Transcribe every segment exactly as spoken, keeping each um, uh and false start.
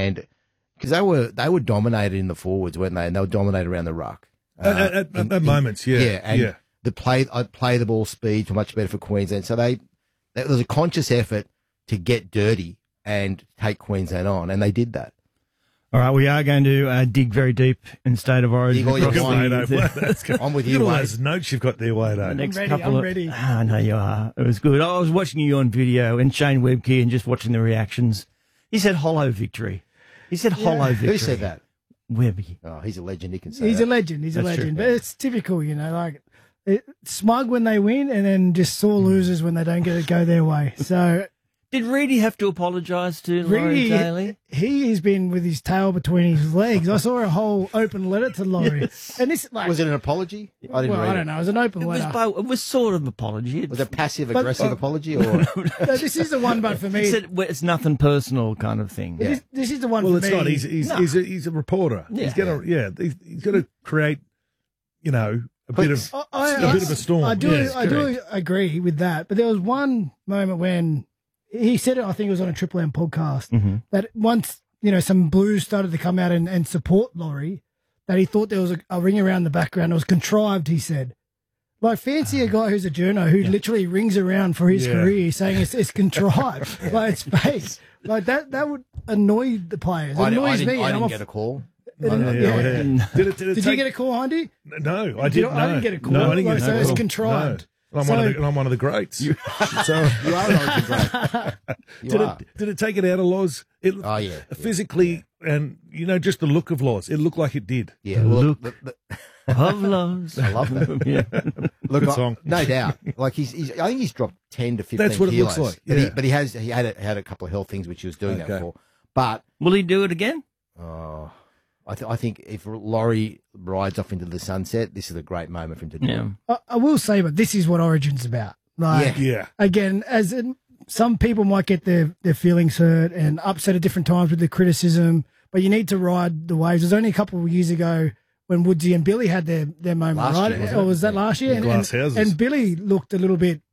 and because they were they were dominated in the forwards, weren't they? And they were dominated around the ruck. Uh, at, at, in, at moments, yeah. Yeah, and yeah. the play, uh, play the ball speeds were much better for Queensland. So they, there was a conscious effort to get dirty and take Queensland on, and they did that. All right, we are going to uh, dig very deep in State of Origin. Dig all your Wade, the, I'm with you, Look at all Wade. those notes you've got there, Wade. The next I'm ready, couple I'm of, ready. Ah, I know you are. It was good. I was watching you on video and Shane Webke and just watching the reactions. He said hollow victory. He said Yeah. hollow victory. Who said that? Webby. Oh, he's a legend. He can say He's that. a legend. He's a That's legend. true. But it's typical, you know, like it, smug when they win and then just sore losers when they don't get it go their way. So Did Reedy have to apologise to Laurie Reedy, Daly? he has been with his tail between his legs. I saw a whole open letter to Laurie. Yes. And this, like, Was it an apology? I didn't well, read I don't it. know. It was an open It was, letter. bo- it was sort of an apology. It Was it passive But- aggressive uh, apology or? No, this is the one, but for me, said well, it's nothing personal kind of thing. this, this is the one Well, for it's me. not. He's he's, No. he's, a, he's a reporter. Yeah. He's gonna yeah. He's, he's gonna create, you know, a bit of I, I, a bit of a storm. I do, Yes, I do correct. agree with that. But there was one moment when he said it. I think it was on a Triple M podcast Mm-hmm. that once you know some Blues started to come out and, and support Laurie, that he thought there was a, a ring around the background. It was contrived. He said, like fancy a guy who's a journo who literally rings around for his Yeah. career, saying it's, it's contrived, like it's fake. Like that, that would annoy the players. It I, didn't- I annoys didn't, me. I and didn't I'm get a- a call. it- Yeah, yeah. yeah, yeah. Did, it, did, it Did take, you get a call, Andy? No, I You didn't. know, I didn't no. get a call. No, I didn't Like, get so a it's call. contrived. No. I'm, one of So- the, and I'm one of the greats. so You are an Origin great. You did are. it did it take it out of Loz? It, Oh, yeah, yeah, physically, and you know, just the look of Loz. It looked like it did. Yeah, well, Look. the- the- Of loves. I love that. Yeah. Look, Good I- song. no doubt. Like he's, he's, I think he's dropped ten to fifteen That's what it kilos. looks like, But, yeah. he, but he has, he had a, had a couple of health things which he was doing Okay. that for. But Will he do it again? oh, I, th- I think if Laurie rides off into the sunset, this is a great moment for him to do. Yeah. it. I, I will say, but this is what Origin's about. Like, Yeah. again, as in, some people might get their, their feelings hurt and upset at different times with the criticism, but you need to ride the waves. It was only a couple of years ago when Woodsy and Billy had their, their moment, Last right? year, wasn't or it? was that Yeah. last year? Yeah, And, glass and, houses. and Billy looked a little bit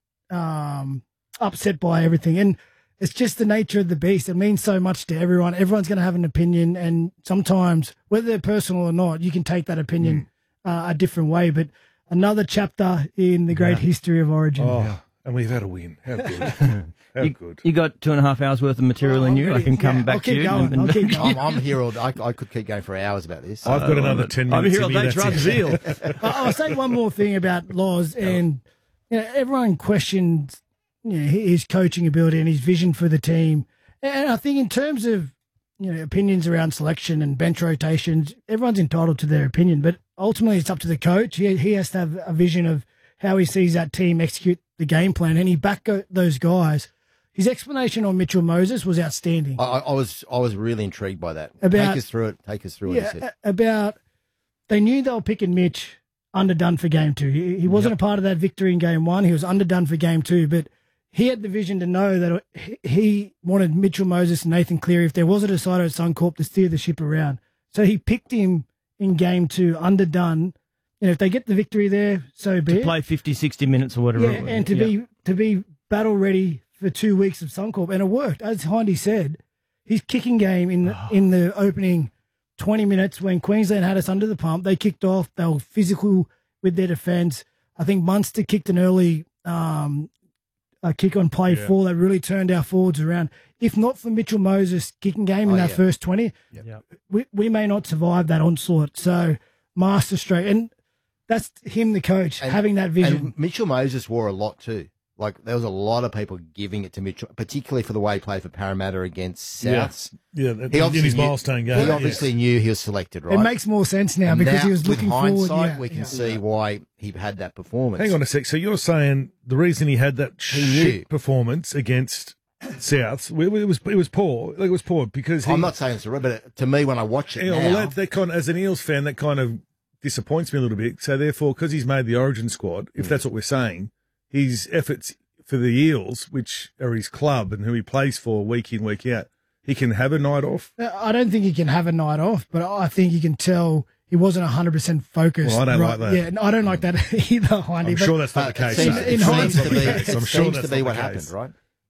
um, upset by everything. And it's just the nature of the beast. It means so much to everyone. Everyone's going to have an opinion. And sometimes, whether they're personal or not, you can take that opinion uh, a different way. But another chapter in the great Yeah. history of Origin. Oh, and we've had a win. How good. How You, good. you got two and a half hours worth of material Oh, in I'm you. I ready. can come Yeah, back I'll keep to you. going. and- I'll keep going. I'm, I'm here all I, I could keep going for hours about this. I've got Uh, another ten I'm minutes. here all in day me, trying to that's it. zeal. I- I'll say one more thing about Laws, and you know, everyone questions you know, his coaching ability and his vision for the team. And I think in terms of you know opinions around selection and bench rotations, everyone's entitled to their opinion, but ultimately it's up to the coach. He he has to have a vision of how he sees that team execute the game plan, and he backed those guys. His explanation on Mitchell Moses was outstanding. I, I I was I was really intrigued by that. About- take us through it. Take us through what Yeah, he said. a- about they knew they were picking Mitch underdone for game two. He, he wasn't a part of that victory in game one. He was underdone for game two, but he had the vision to know that he- he wanted Mitchell Moses and Nathan Cleary, if there was a decider at Suncorp, to steer the ship around. So he picked him in game two, underdone. You know, if they get the victory there, so be To it. play fifty, sixty minutes or whatever. Yeah, it was. and to Yeah. be to be battle ready for two weeks of Suncorp, and it worked. As Hindy said, his kicking game in the, in the opening twenty minutes when Queensland had us under the pump, they kicked off. They were physical with their defence. I think Munster kicked an early um, a kick on play Yeah. four that really turned our forwards around. If not for Mitchell Moses' kicking game in Oh, that yeah. first twenty, Yeah. we, we may not survive that onslaught. So master stroke, and that's him, the coach, And- having that vision. And Mitchell Moses wore a lot too. Like there was a lot of people giving it to Mitchell, particularly for the way he played for Parramatta against Yeah. Souths. Yeah, that- He in obviously his knew- milestone game. He obviously knew he was selected, right? It makes more sense now And because now, he was with looking forward. hindsight, Yeah, we can yeah. see why he had that performance. Hang on a sec. So you're saying the reason he had that He shit knew. performance against Souths, it was it was poor. Like it was poor because he, I'm not saying it's a but to me, when I watch it Yeah, now, well, that, that kind of, as an Eels fan, that kind of disappoints me a little bit. So therefore, because he's made the Origin squad, if that's what we're saying, his efforts for the Eels, which are his club and who he plays for week in, week out, he can have a night off. I don't think he can have a night off, but I think you can tell he wasn't one hundred percent focused. Well, I don't right? like that. Yeah, no, I don't like that either, Hindy. I'm but sure that's not but the it case. seems, though. it in seems hindsight, to be, yes. it I'm sure seems that's to be not what the happened, case. right?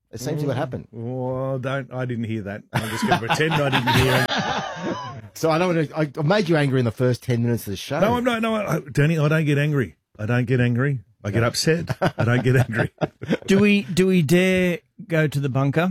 It seems to what happened. Oh, don't. I didn't hear that. I'm just going to pretend I didn't hear it. So I don't want to, I I made you angry in the first ten minutes of the show. No, I'm not. No, I, Danny, I don't get angry. I don't get angry. I get upset. I don't get angry. Do we do we dare go to the bunker?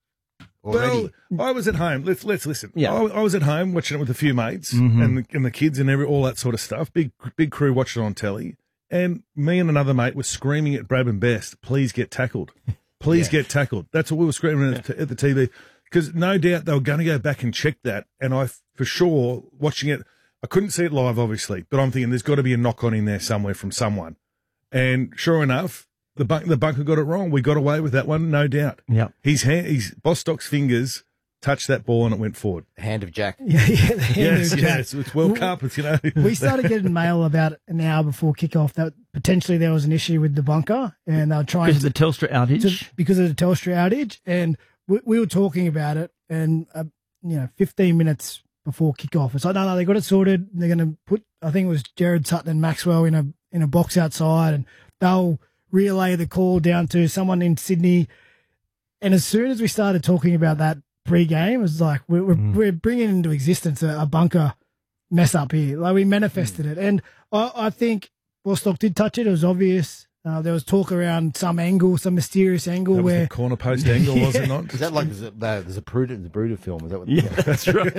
Already. Well, I was at home. Let's let's listen. Yeah. I, I was at home watching it with a few mates Mhm. and the, and the kids and every all that sort of stuff. Big big crew watching it on telly, and me and another mate were screaming at Bradman Best, "Please get tackled, please Yeah. get tackled." That's what we were screaming at, at the T V because no doubt they were going to go back and check that. And I, for sure, watching it, I couldn't see it live, obviously, but I'm thinking there's got to be a knock on in there somewhere from someone. And sure enough, the bunk, the bunker got it wrong. We got away with that one, no doubt. Yeah. His hand, his Bostock's fingers touched that ball and it went forward. Hand of Jack. Yeah, yeah. The hand Yes, of Jack. yes, it's World Cup. It's, you know, We started getting mail about an hour before kickoff that potentially there was an issue with the bunker, and they were trying Because of to, the Telstra outage? to because of the Telstra outage, and we, we were talking about it, and uh, you know, fifteen minutes before kickoff, it's like no, no, they got it sorted. They're going to put, I think it was Jared Sutton and Maxwell in a in a box outside, and they'll relay the call down to someone in Sydney. And as soon as we started talking about that pre-game, it was like we're we're, Mm. we're bringing into existence a, a bunker mess up here. Like we manifested it, and I, I think Bostock did touch it. It was obvious. Uh, there was talk around some angle, some mysterious angle that was where the corner post angle, was it not? Is that like there's a, there's a Bruder, the Bruder film? Is that what? Yeah, that's right.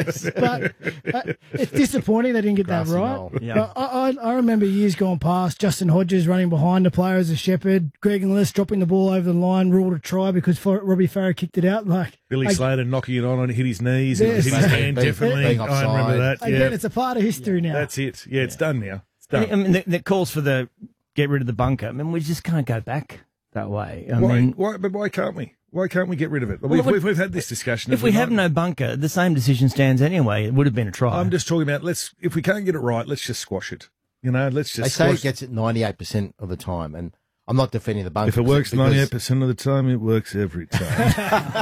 but uh, it's disappointing they didn't get that Grassy right. knoll. Yeah. But I, I, I remember years gone past, Justin Hodges running behind the player as a shepherd, Greg and Lewis dropping the ball over the line, ruled a try because F- Robbie Farah kicked it out. Like Billy I- Slater knocking it on and hit his knees, and Yes. hit his Being- hand being- definitely. being I remember offside. that. again, Yeah, it's a part of history now. that's it. Yeah, it's done now. It's I done. mean, the, the calls for the get rid of the bunker. I mean, we just can't go back that way. I why, mean, why? But why can't we? Why can't we get rid of it? Well, We've, we- we've, we've had this discussion. if have we have not? no bunker, the same decision stands anyway. It would have been a try. I'm just talking about let's. If we can't get it right, let's just squash it. You know, let's just. They say squash it gets it ninety-eight percent of the time, and I'm not defending the bunker. If it works because- ninety-eight percent of the time, it works every time.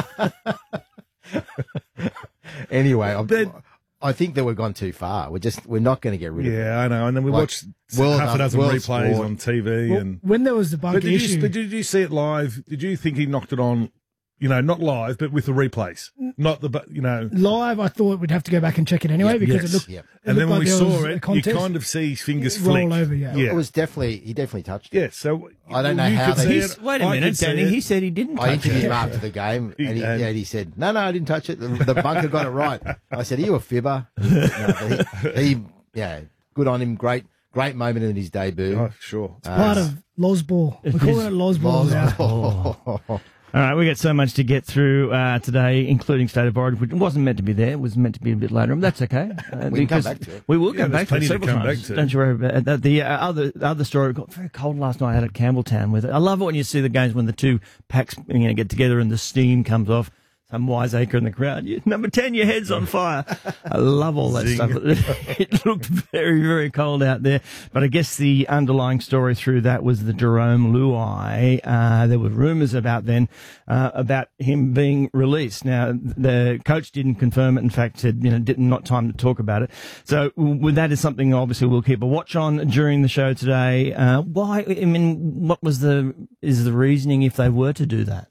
Anyway, I, But- I think that we've gone too far. We're just we're not going to get rid of it. yeah, I know. And then we Like, watched world- half a dozen world replays sport. on T V. Well, and when there was the bunker but did issue, you, but did you see it live? Did you think he knocked it on? You know, not live, but with the replays, not the. bu- You know, live, I thought we'd have to go back and check it anyway Yeah, because yes. it looked. Yeah. it and then looked when we like there was saw a it, you contest. kind of see his fingers Roll flick. over, yeah. yeah. It was definitely he definitely touched it. Yeah, so I don't know you how could they- see He's, it. wait a I minute, could see Danny. it. He said he didn't I touch interviewed it. him after the game, and he, And- yeah, he said, "No, no, I didn't touch it. The, the bunker got it right." I said, "Are you a fibber?" No, but he, he, yeah, good on him. Great, great moment in his debut. Oh, sure. Part of Lozball. We're calling it Lozball now. All right, we got so much to get through uh, today, including State of Origin, which wasn't meant to be there. It was meant to be a bit later, but that's okay. Uh, We can come because back to it. We will Yeah, come there's back to it plenty to several come times. back to. Don't you worry about that. The uh, other the other story, it got very cold last night out at Campbelltown with it. I love it when you see the games when the two packs you know, get together and the steam comes off. Some wiseacre in the crowd. You, number ten, your head's on fire. I love all that Zing. stuff. It looked very, very cold out there. But I guess the underlying story through that was the Jerome Luai. Uh, there were rumours about then, uh, about him being released. Now, the coach didn't confirm it. In fact, said, you know, didn't, not time to talk about it. So with that is something obviously we'll keep a watch on during the show today. Uh, why, I mean, what was the, is the reasoning if they were to do that?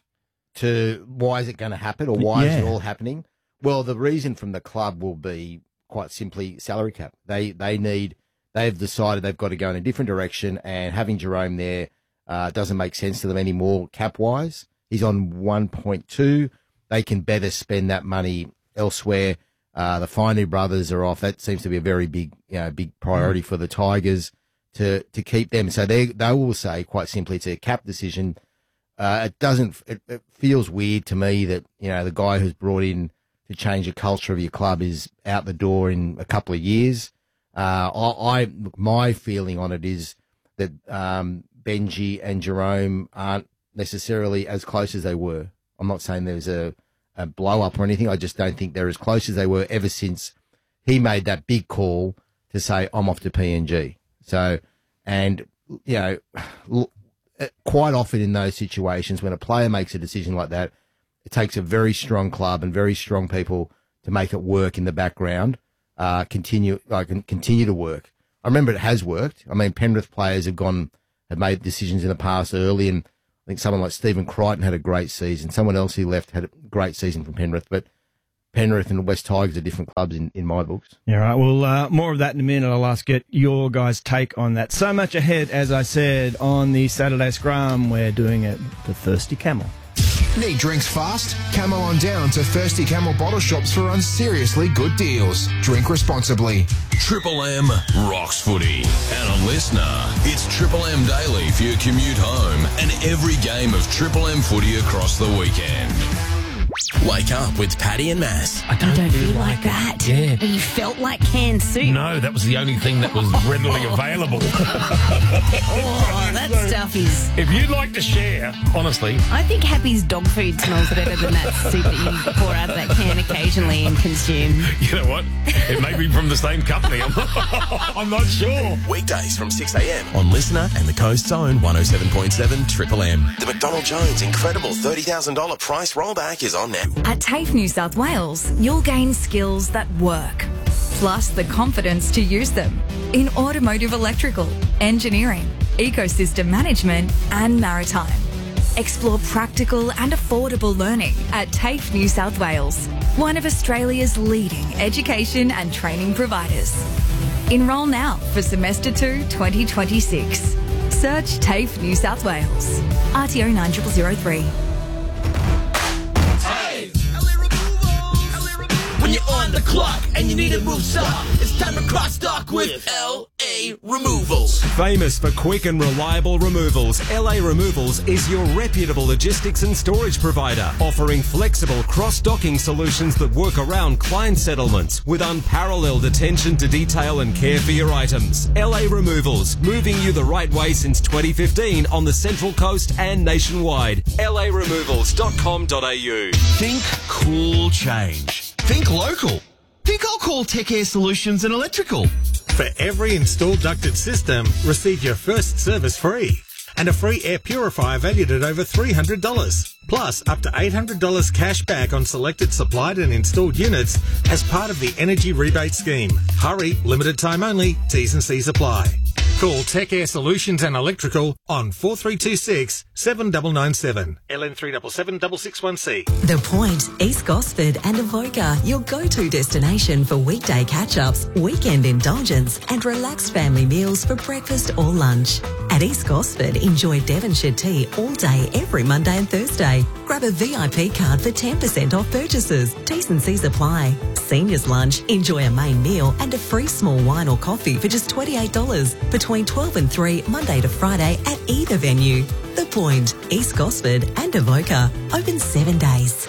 To why is it going to happen, or why is Yeah. it all happening? Well, the reason from the club will be quite simply salary cap. They they need they've decided they've got to go in a different direction, and having Jerome there uh, doesn't make sense to them anymore cap wise. He's on one point two. They can better spend that money elsewhere. Uh, the Finey brothers are off. That seems to be a very big you know big priority for the Tigers to to keep them. So they they will say quite simply it's a cap decision. Uh, it doesn't. It, it feels weird to me that you know the guy who's brought in to change the culture of your club is out the door in a couple of years. Uh, I, I my feeling on it is that um, Benji and Jerome aren't necessarily as close as they were. I'm not saying there's a, a blow up or anything. I just don't think they're as close as they were ever since he made that big call to say I'm off to P N G. So, and you know. L- Quite often in those situations, when a player makes a decision like that, it takes a very strong club and very strong people to make it work in the background. Uh, continue, like continue to work. I remember it has worked. I mean, Penrith players have gone, have made decisions in the past early, and I think someone like Stephen Crichton had a great season. Someone else who left had a great season from Penrith, but Penrith and West Tigers are different clubs in, in my books. Yeah, right. Well, uh, more of that in a minute. I'll ask get your guys' take on that. So much ahead, as I said, on the Saturday Scrum. We're doing it the Thirsty Camel. Need drinks fast? Camel on down to Thirsty Camel bottle shops for unseriously good deals. Drink responsibly. Triple M rocks footy. And a listener, it's Triple M Daily for your commute home and every game of Triple M footy across the weekend. Wake up with Paddy and Mass. I don't, don't feel like that. Yeah. You felt like canned soup. No, that was the only thing that was readily available. Oh, that stuff is... If you'd like to share, honestly. I think Happy's dog food smells better than that soup that you pour out of that can occasionally and consume. You know what? It may be from the same company. I'm not, I'm not sure. Weekdays from six a.m. on Listener and the Coast's Own one oh seven point seven Triple M. The McDonald Jones incredible thirty thousand dollars price rollback is on now. At TAFE New South Wales, you'll gain skills that work, plus the confidence to use them in automotive electrical, engineering, ecosystem management and maritime. Explore practical and affordable learning at TAFE New South Wales, one of Australia's leading education and training providers. Enrol now for semester two twenty twenty-six. Search TAFE New South Wales. R T O nine zero zero zero three. When you're on the clock and you need to move stop, it's time to cross stock with L A Removals. Famous for quick and reliable removals, L A Removals is your reputable logistics and storage provider, offering flexible cross-docking solutions that work around client settlements with unparalleled attention to detail and care for your items. L A Removals, moving you the right way since twenty fifteen on the Central Coast and nationwide. L A removals dot com dot a u. Think cool change. Think local. Think I'll call Tech Air Solutions and Electrical. For every installed ducted system, receive your first service free and a free air purifier valued at over three hundred dollars. Plus, up to eight hundred dollars cash back on selected supplied and installed units as part of the Energy Rebate Scheme. Hurry, limited time only, T's and C's apply. Call Tech Air Solutions and Electrical on four three two six, seven nine nine seven. L N three seven seven six six one C. The Point, East Gosford and Avoca, your go-to destination for weekday catch-ups, weekend indulgence and relaxed family meals for breakfast or lunch. At East Gosford, enjoy Devonshire tea all day every Monday and Thursday. Grab a V I P card for ten percent off purchases. T's and C's apply. Seniors lunch, enjoy a main meal and a free small wine or coffee for just twenty-eight dollars between twelve and three, Monday to Friday at either venue. The Point, East Gosford and Avoca, open seven days.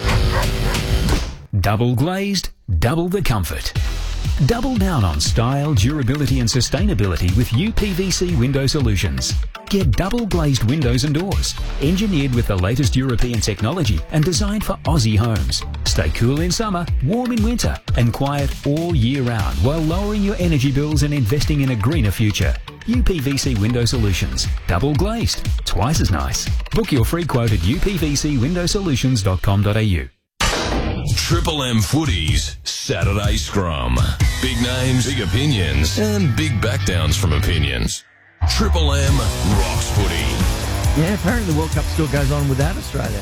Double glazed, double the comfort. Double down on style, durability and sustainability with U P V C Window Solutions. Get double glazed windows and doors, engineered with the latest European technology and designed for Aussie homes. Stay cool in summer, warm in winter and quiet all year round while lowering your energy bills and investing in a greener future. U P V C Window Solutions. Double glazed. Twice as nice. Book your free quote at U P V C window solutions dot com dot a u. Triple M Footy's Saturday Scrum. Big names, big opinions, and big backdowns from opinions. Triple M rocks footy. Yeah, apparently the World Cup still goes on without Australia.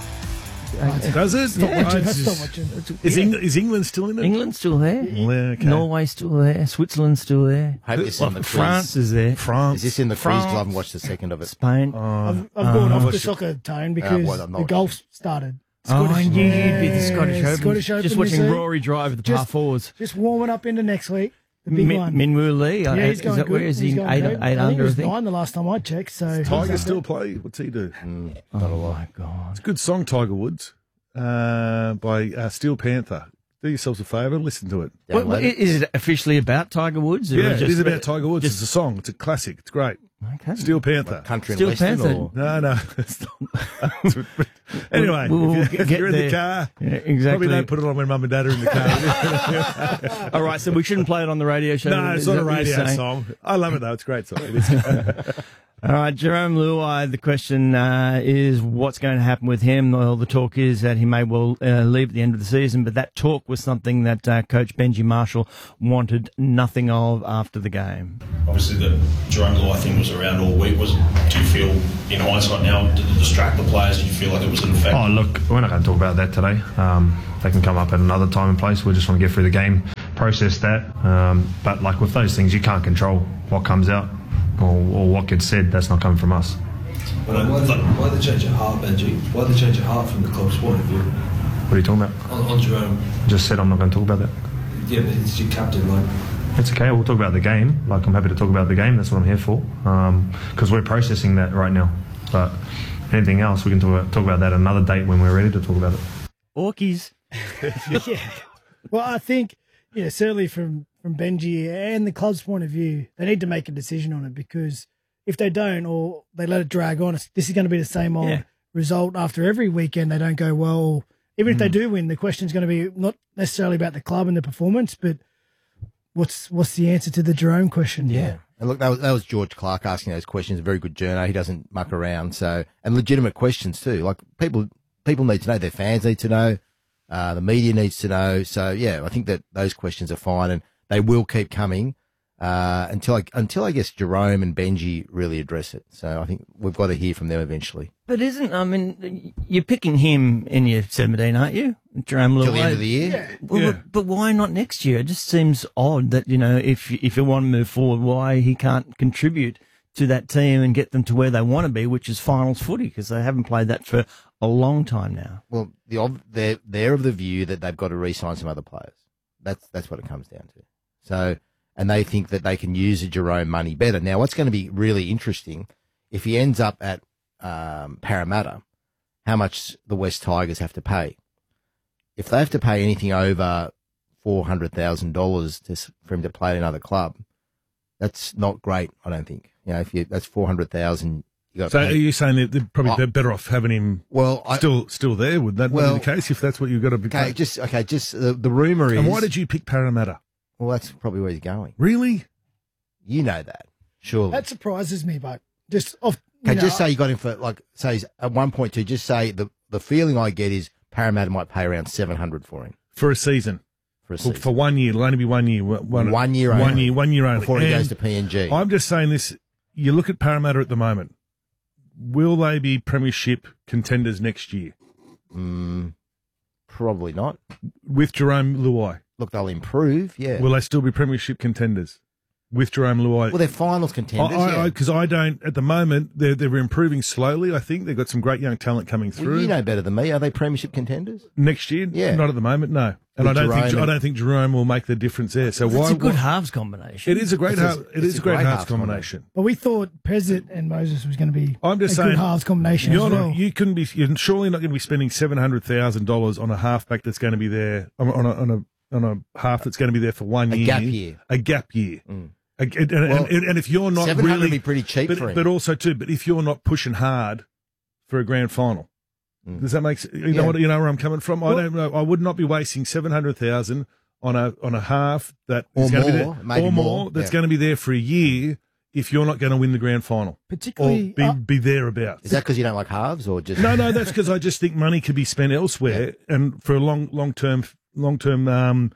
Does it? Stop Yeah. watching. Stop Is, watching. is, Eng- is England still in it? England's still there. Yeah, okay. Norway's still there. Switzerland's still there. Hope this is in the France quiz. is there. France. Is this in the France. quiz? 'Cause I haven't watched the second of it. Spain. I've, I've gone Uh, off the watched- soccer tone because well, I'm not the golf started. Oh, I Scottish- knew you'd be the Yeah, Scottish Open. Scottish Open Just this watching week. Rory drive the Just- par fours. Just warming up into next week. The big Min- one. Minwoo Lee. Yeah, uh, he's is going that good. where is he? He's going Eight, good. eight I think under, he I was think. nine the last time I checked. So Tiger still play? What's he do? Oh, my God. It's a good song, Tiger Woods, uh, by uh, Steel Panther. Do yourselves a favour, listen to it. What, what, is it officially about Tiger Woods? or Yeah, just- it is about Tiger Woods. It's a song. It's a classic. It's great. Okay. Steel Panther. Country and Steel Western Panther. or No, no. It's not. Anyway, We'll- we'll if, you, if get you're in there. the car, Yeah, exactly. probably don't put it on when mum and dad are in the car. All right, so we shouldn't play it on the radio show. No, it's Is not that a what you're radio saying? song. I love it though. It's a great song. It is. All right, Jerome Luai, the question uh, is what's going to happen with him? Well, the talk is that he may well uh, leave at the end of the season, but that talk was something that uh, Coach Benji Marshall wanted nothing of after the game. Obviously, the Jerome Luai thing was was around all week. Was do you feel, in hindsight now, did it distract the players? Do you feel like it was an effect? Oh, look, we're not going to talk about that today. Um, they can come up at another time and place. We just want to get through the game, process that. Um, but like with those things, you can't control what comes out or, or what gets said. That's not coming from us. Why, why, the, why the change of heart, Benji? Why the change of heart from the club's point of view? What are you talking about? On, on Jerome. Just said I'm not going to talk about that. Yeah, but it's your captain, like. It's okay. We'll talk about the game. Like, I'm happy to talk about the game. That's what I'm here for. Because um, we're processing that right now. But anything else, we can talk about, talk about that another date when we're ready to talk about it. Orkies. Yeah. Well, I think, you know, certainly from, from Benji and the club's point of view, they need to make a decision on it, because if they don't, or they let it drag on, it's, this is going to be the same old yeah. result after every weekend. They don't go well. Even mm. if they do win, the question's going to be not necessarily about the club and the performance, but what's what's the answer to the Jerome question? Yeah. And look, that was, that was George Clark asking those questions. A very good journo. He doesn't muck around. So, and legitimate questions too. Like people, people need to know. Their fans need to know. Uh, the media needs to know. So yeah, I think that those questions are fine, and they will keep coming uh, until I, until I guess Jerome and Benji really address it. So I think we've got to hear from them eventually. But isn't, I mean, you're picking him in year seventeen, aren't you? Jerome Luai. Till the end of the year? Yeah. Well, Yeah. But, but why not next year? It just seems odd that, you know, if, if you want to move forward, why he can't contribute to that team and get them to where they want to be, which is finals footy, because they haven't played that for a long time now. Well, the ob- they're, they're of the view that they've got to re-sign some other players. That's, that's what it comes down to. So, and they think that they can use the Jerome money better. Now, what's going to be really interesting, if he ends up at um, Parramatta, how much the West Tigers have to pay. If they have to pay anything over four hundred thousand dollars to, for him to play at another club, that's not great, I don't think. You know, if you, that's four hundred thousand dollars. You got So pay. are you saying that they're probably Oh. they're better off having him well, I, still still there? Would that Well, be the case if that's what you've got to be? Okay, just, okay, just the, the rumour is. And why did you pick Parramatta? Well, that's probably where he's going. Really? You know that, surely. That surprises me, but just off. Okay, you know, just say you got him for, like, say he's at one point two, just say the, the feeling I get is Parramatta might pay around seven hundred for him. For a season. For a For, season. for one year. It'll only be one year. One, One year One only. year, one year only. Before he And goes to P N G. I'm just saying this. You look at Parramatta at the moment. Will they be premiership contenders next year? Mm, probably not. With Jerome Luai? Look, they'll improve, yeah. Will they still be premiership contenders? With Jerome Luai? Well, they're finals contenders, yeah. Because I, I, I don't, at the moment, they're, they're improving slowly, I think. They've got some great young talent coming through. Well, you know better than me. Are they premiership contenders? Next year? Yeah. Not at the moment, no. And With I don't think Jerome I and- don't think Jerome will make the difference there. So It's why? a good why- halves combination. It is a great It's a- half. It it's is a a great great halves halves combination. But we thought Pezzett and Moses was going to be I'm just a saying, good halves combination You're as well. not, you couldn't be. You're surely not going to be spending seven hundred thousand dollars on a halfback that's going to be there on a, on a on a on a half that's going to be there for one A year. gap year. A gap year. Mm. A- and, and, Well, and, and if you're not seven hundred really, would be pretty cheap but, for him. but also too, but if you're not pushing hard for a grand final, Mm. does that make sense? You Yeah. know what? You know where I'm coming from. I Well- don't know. I would not be wasting seven hundred thousand on a on a half that Or is going to be more, there, maybe or more, more, that's yeah. going to be there for a year. If you're not going to win the grand final, Particularly, or be uh, be thereabouts. Is that because you don't like halves or just. No, no, that's because I just think money could be spent elsewhere and for a long, long term, long term um,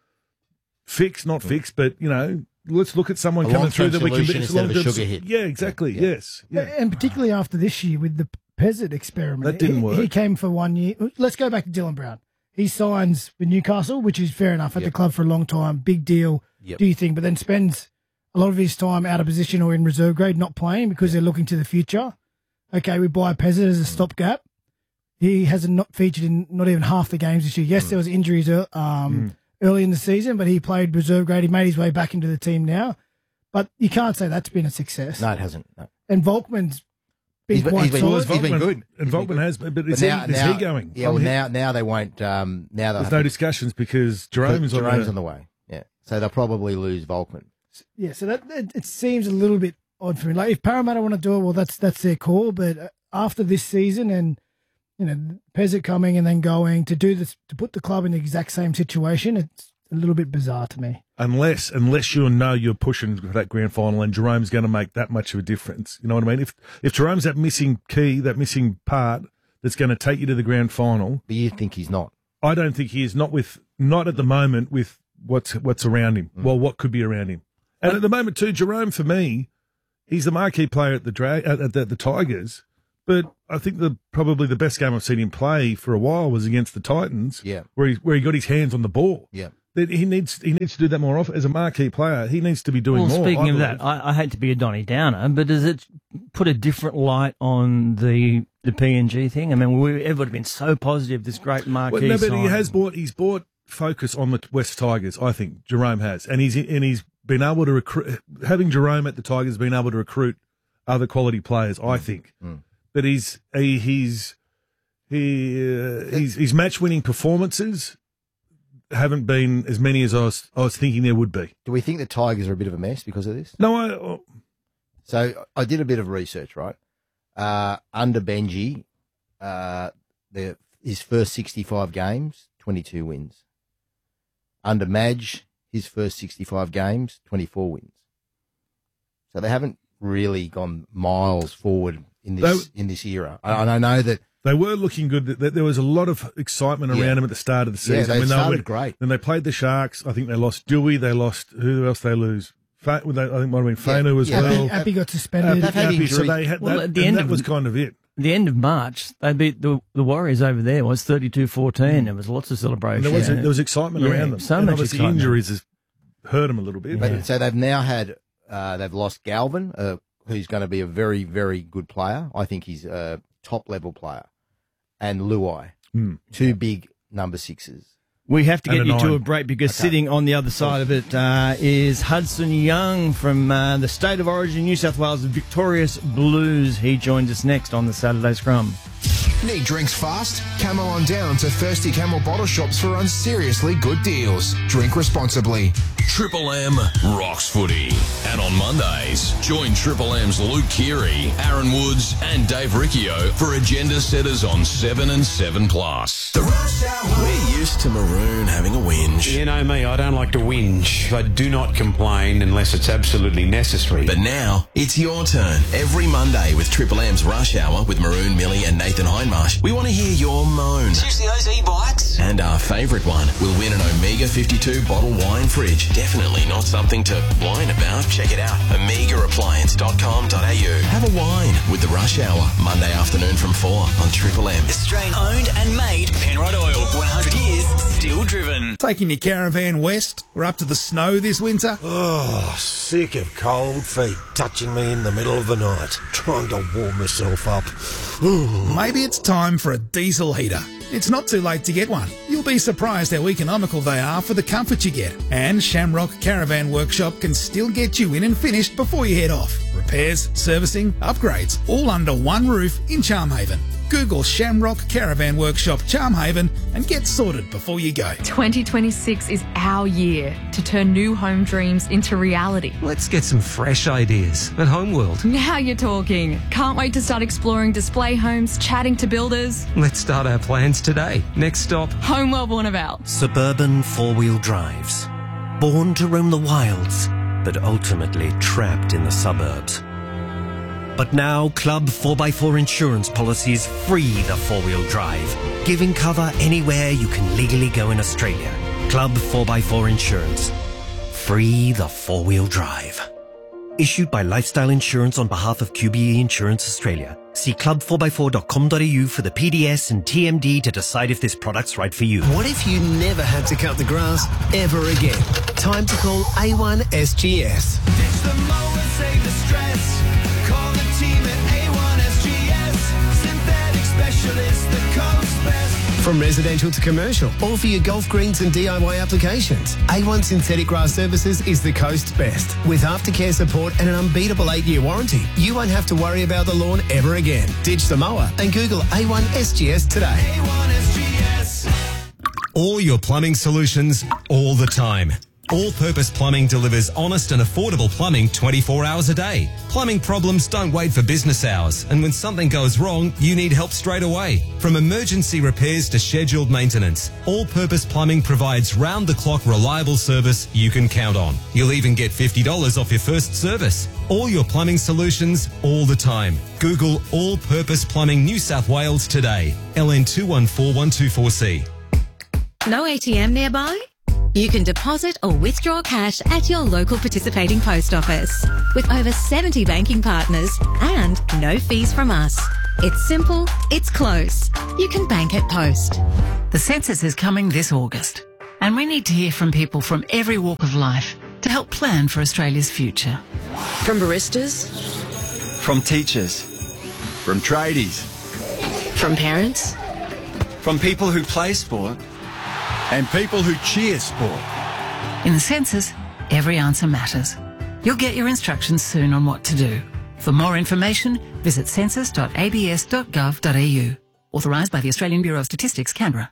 fix, not fix, but you know, let's look at someone A coming through long-term that we can. solution it's instead of a long-term sugar s- hit. Yeah, exactly. Yeah. Yes. Yeah. And particularly after this year with the Pezzett experiment. That didn't he, work. He came for one year. Let's go back to Dylan Brown. He signs with Newcastle, which is fair enough, at the Yep. club for a long time. Big deal, Yep. do you think? But then spends a lot of his time out of position or in reserve grade, not playing because they're looking to the future. Okay, we buy Pezzett as a stopgap. He hasn't not featured in not even half the games this year. Yes, Mm. there was injuries uh, um, early in the season, but he played reserve grade. He made his way back into the team now. But you can't say that's been a success. No, it hasn't. No. And Volkman's been He's been- quite he's been- solid. he's been Volkman- good. And He's been Volkman good. has, but is, But he, now, is now, he going? Yeah, From well, here? now, now they won't. Um, now they'll There's have no to- discussions because Jerome's, Jerome's on, on the way. Yeah, so they'll probably lose Volkman. Yeah, so that it, it seems a little bit odd for me. Like if Parramatta want to do it, well, that's that's their call. But uh, after this season and you know Pezzett coming and then going to do this to put the club in the exact same situation, it's a little bit bizarre to me. Unless, unless you know you're pushing for that grand final, and Jerome's going to make that much of a difference. You know what I mean? If if Jerome's that missing key, that missing part that's going to take you to the grand final, but you think he's not? I don't think he is. Not with, not at the moment with what's what's around him. Mm. Well, what could be around him, and at the moment too, Jerome for me he's the marquee player at the drag at, at the, the Tigers. But I think the probably the best game I've seen him play for a while was against the Titans. Yeah. where he where he got his hands on the ball. Yeah. That he needs he needs to do that more often as a marquee player. He needs to be doing well, more. Speaking I of believe. that, I, I hate to be a Donny Downer, but does it put a different light on the the P N G thing? I mean, we everyone have been so positive. This great marquee. Well, no, but he sign. has bought. He's bought focus on the West Tigers. I think Jerome has, and he's and he's been able to recruit. Having Jerome at the Tigers, been able to recruit other quality players. I think, Mm. but he's he, he's he uh, he's his match winning performances haven't been as many as I was I was thinking there would be. Do we think the Tigers are a bit of a mess because of this? No, I. Oh, So I did a bit of research, right? Uh, under Benji, uh, the, his first sixty-five games, twenty-two wins. Under Madge, his first sixty-five games, twenty-four wins. So they haven't really gone miles forward in this They- in this era. And I know that They were looking good. Th- There was a lot of excitement around Yeah. them at the start of the Yeah, season. they when started were, great. Then they played the Sharks. I think they lost Dewey. They lost who else? They lose. Fa- they, I think it might have been Fainu as yeah. well. Appy- Appy got suspended. Appy, They've had Appy, so injuries. they had Well, that, at the and end that of was the- kind of it. The end of March, they beat the the Warriors over there. Was thirty-two fourteen. There was lots of celebration. And there was there was excitement Yeah, around them. So and much obviously excitement. injuries has hurt them a little bit. But, so they've now had, uh, they've lost Galvin, uh, who's going to be a very, very good player. I think he's a top level player. And Luai, Hmm. two big number sixes. We have to And get a you to nine. a break because Okay. sitting on the other side of it uh, is Hudson Young from uh, the state of origin, New South Wales, the Victorious Blues. He joins us next on the Saturday Scrum. Need drinks fast? Come on down to Thirsty Camel Bottle Shops for unseriously good deals. Drink responsibly. Triple M rocks footy. And on Mondays, join Triple M's Luke Keary, Aaron Woods, and Dave Riccio for agenda setters on seven and seven plus. We're used to Maroon having a whinge. You know me, I don't like to whinge. I do not complain unless it's absolutely necessary. But now, it's your turn. Every Monday with Triple M's Rush Hour with Maroon, Millie and Nathan Hindmarsh, we want to hear your moan. Did you see those e-bikes? And our favourite one will win an Omega fifty-two bottle wine fridge. Definitely not something to whine about. Check it out. omega appliance dot com dot a u. Have a wine with the Rush Hour, Monday afternoon from four on Triple M. Australian owned and made Penrod Oil. one hundred years, still driven. Taking your caravan west? We're up to the snow this winter? Oh, sick of cold feet touching me in the middle of the night, trying to warm myself up. Maybe it's time for a diesel heater. It's not too late to get one. You'll be surprised how economical they are for the comfort you get. And Shamrock Caravan Workshop can still get you in and finished before you head off. Repairs, servicing, upgrades, all under one roof in Charmhaven. Google Shamrock Caravan Workshop Charmhaven and get sorted before you go. twenty twenty-six is our year to turn new home dreams into reality. Let's get some fresh ideas at Homeworld. Now you're talking. Can't wait to start exploring display homes, chatting to builders. Let's start our plans today. Next stop, Homeworld Warnervale. Suburban four-wheel drives. Born to roam the wilds, but ultimately trapped in the suburbs. But now, Club four by four insurance policies free the four-wheel drive, giving cover anywhere you can legally go in Australia. Club four by four Insurance. Free the four-wheel drive. Issued by Lifestyle Insurance on behalf of Q B E Insurance Australia. See club four by four dot com dot a u for the P D S and T M D to decide if this product's right for you. What if you never had to cut the grass ever again? Time to call A one S G S. Ditch the mower, save the stress. Call the team at A one S G S. Synthetic specialist, the coast best. From residential to commercial, all for your golf greens and D I Y applications. A one Synthetic Grass Services is the coast's best. With aftercare support and an unbeatable eight-year warranty, you won't have to worry about the lawn ever again. Ditch the mower and Google A one S G S today. A one S G S. All your plumbing solutions, all the time. All-Purpose Plumbing delivers honest and affordable plumbing twenty-four hours a day. Plumbing problems don't wait for business hours, and when something goes wrong, you need help straight away. From emergency repairs to scheduled maintenance, All-Purpose Plumbing provides round-the-clock reliable service you can count on. You'll even get fifty dollars off your first service. All your plumbing solutions, all the time. Google All-Purpose Plumbing New South Wales today. L N two one four one two four C. No A T M nearby? You can deposit or withdraw cash at your local participating post office with over seventy banking partners and no fees from us. It's simple, it's close. You can bank at Post. The census is coming this August, and we need to hear from people from every walk of life to help plan for Australia's future. From baristas, from teachers, from tradies, from parents, from people who play sport, and people who cheer sport. In the census, every answer matters. You'll get your instructions soon on what to do. For more information, visit census dot a b s dot gov dot a u. Authorised by the Australian Bureau of Statistics, Canberra.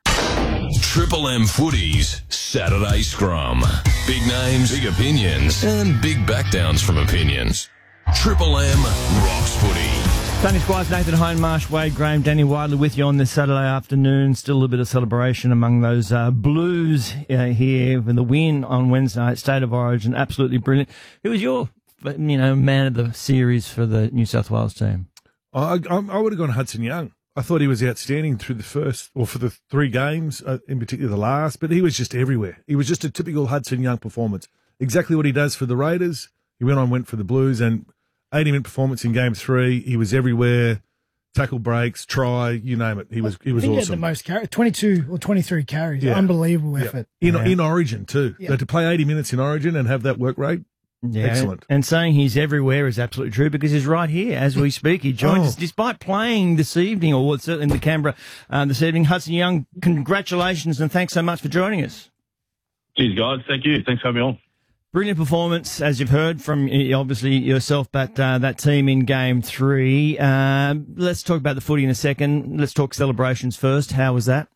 Triple M Footy's Saturday Scrum. Big names, big opinions, and big backdowns from opinions. Triple M rocks footy. Tony Squires, Nathan Hindmarsh, Wade Graham, Danny Widley with you on this Saturday afternoon. Still a little bit of celebration among those uh, Blues uh, here with the win on Wednesday night. State of Origin, absolutely brilliant. Who was your, you know, man of the series for the New South Wales team? I, I, I would have gone Hudson Young. I thought he was outstanding through the first, or for the three games, uh, in particular the last, but he was just everywhere. He was just a typical Hudson Young performance. Exactly what he does for the Raiders. He went on, went for the Blues, and eighty-minute performance in game three. He was everywhere. Tackle breaks, try, you name it. He was he was I think awesome. He had the most carries, twenty-two or twenty-three carries. Yeah. Unbelievable Yeah. effort. In Yeah. in Origin too. Yeah. But to play eighty minutes in Origin and have that work rate, Yeah, excellent. And saying he's everywhere is absolutely true because he's right here as we speak. He joins Oh. us despite playing this evening, or certainly in the Canberra uh, this evening. Hudson Young, congratulations and thanks so much for joining us. Cheers, guys. Thank you. Thanks for having me on. Brilliant performance, as you've heard from uh, obviously yourself, but uh, that team in game three. Uh, let's talk about the footy in a second. Let's talk celebrations first. How was that?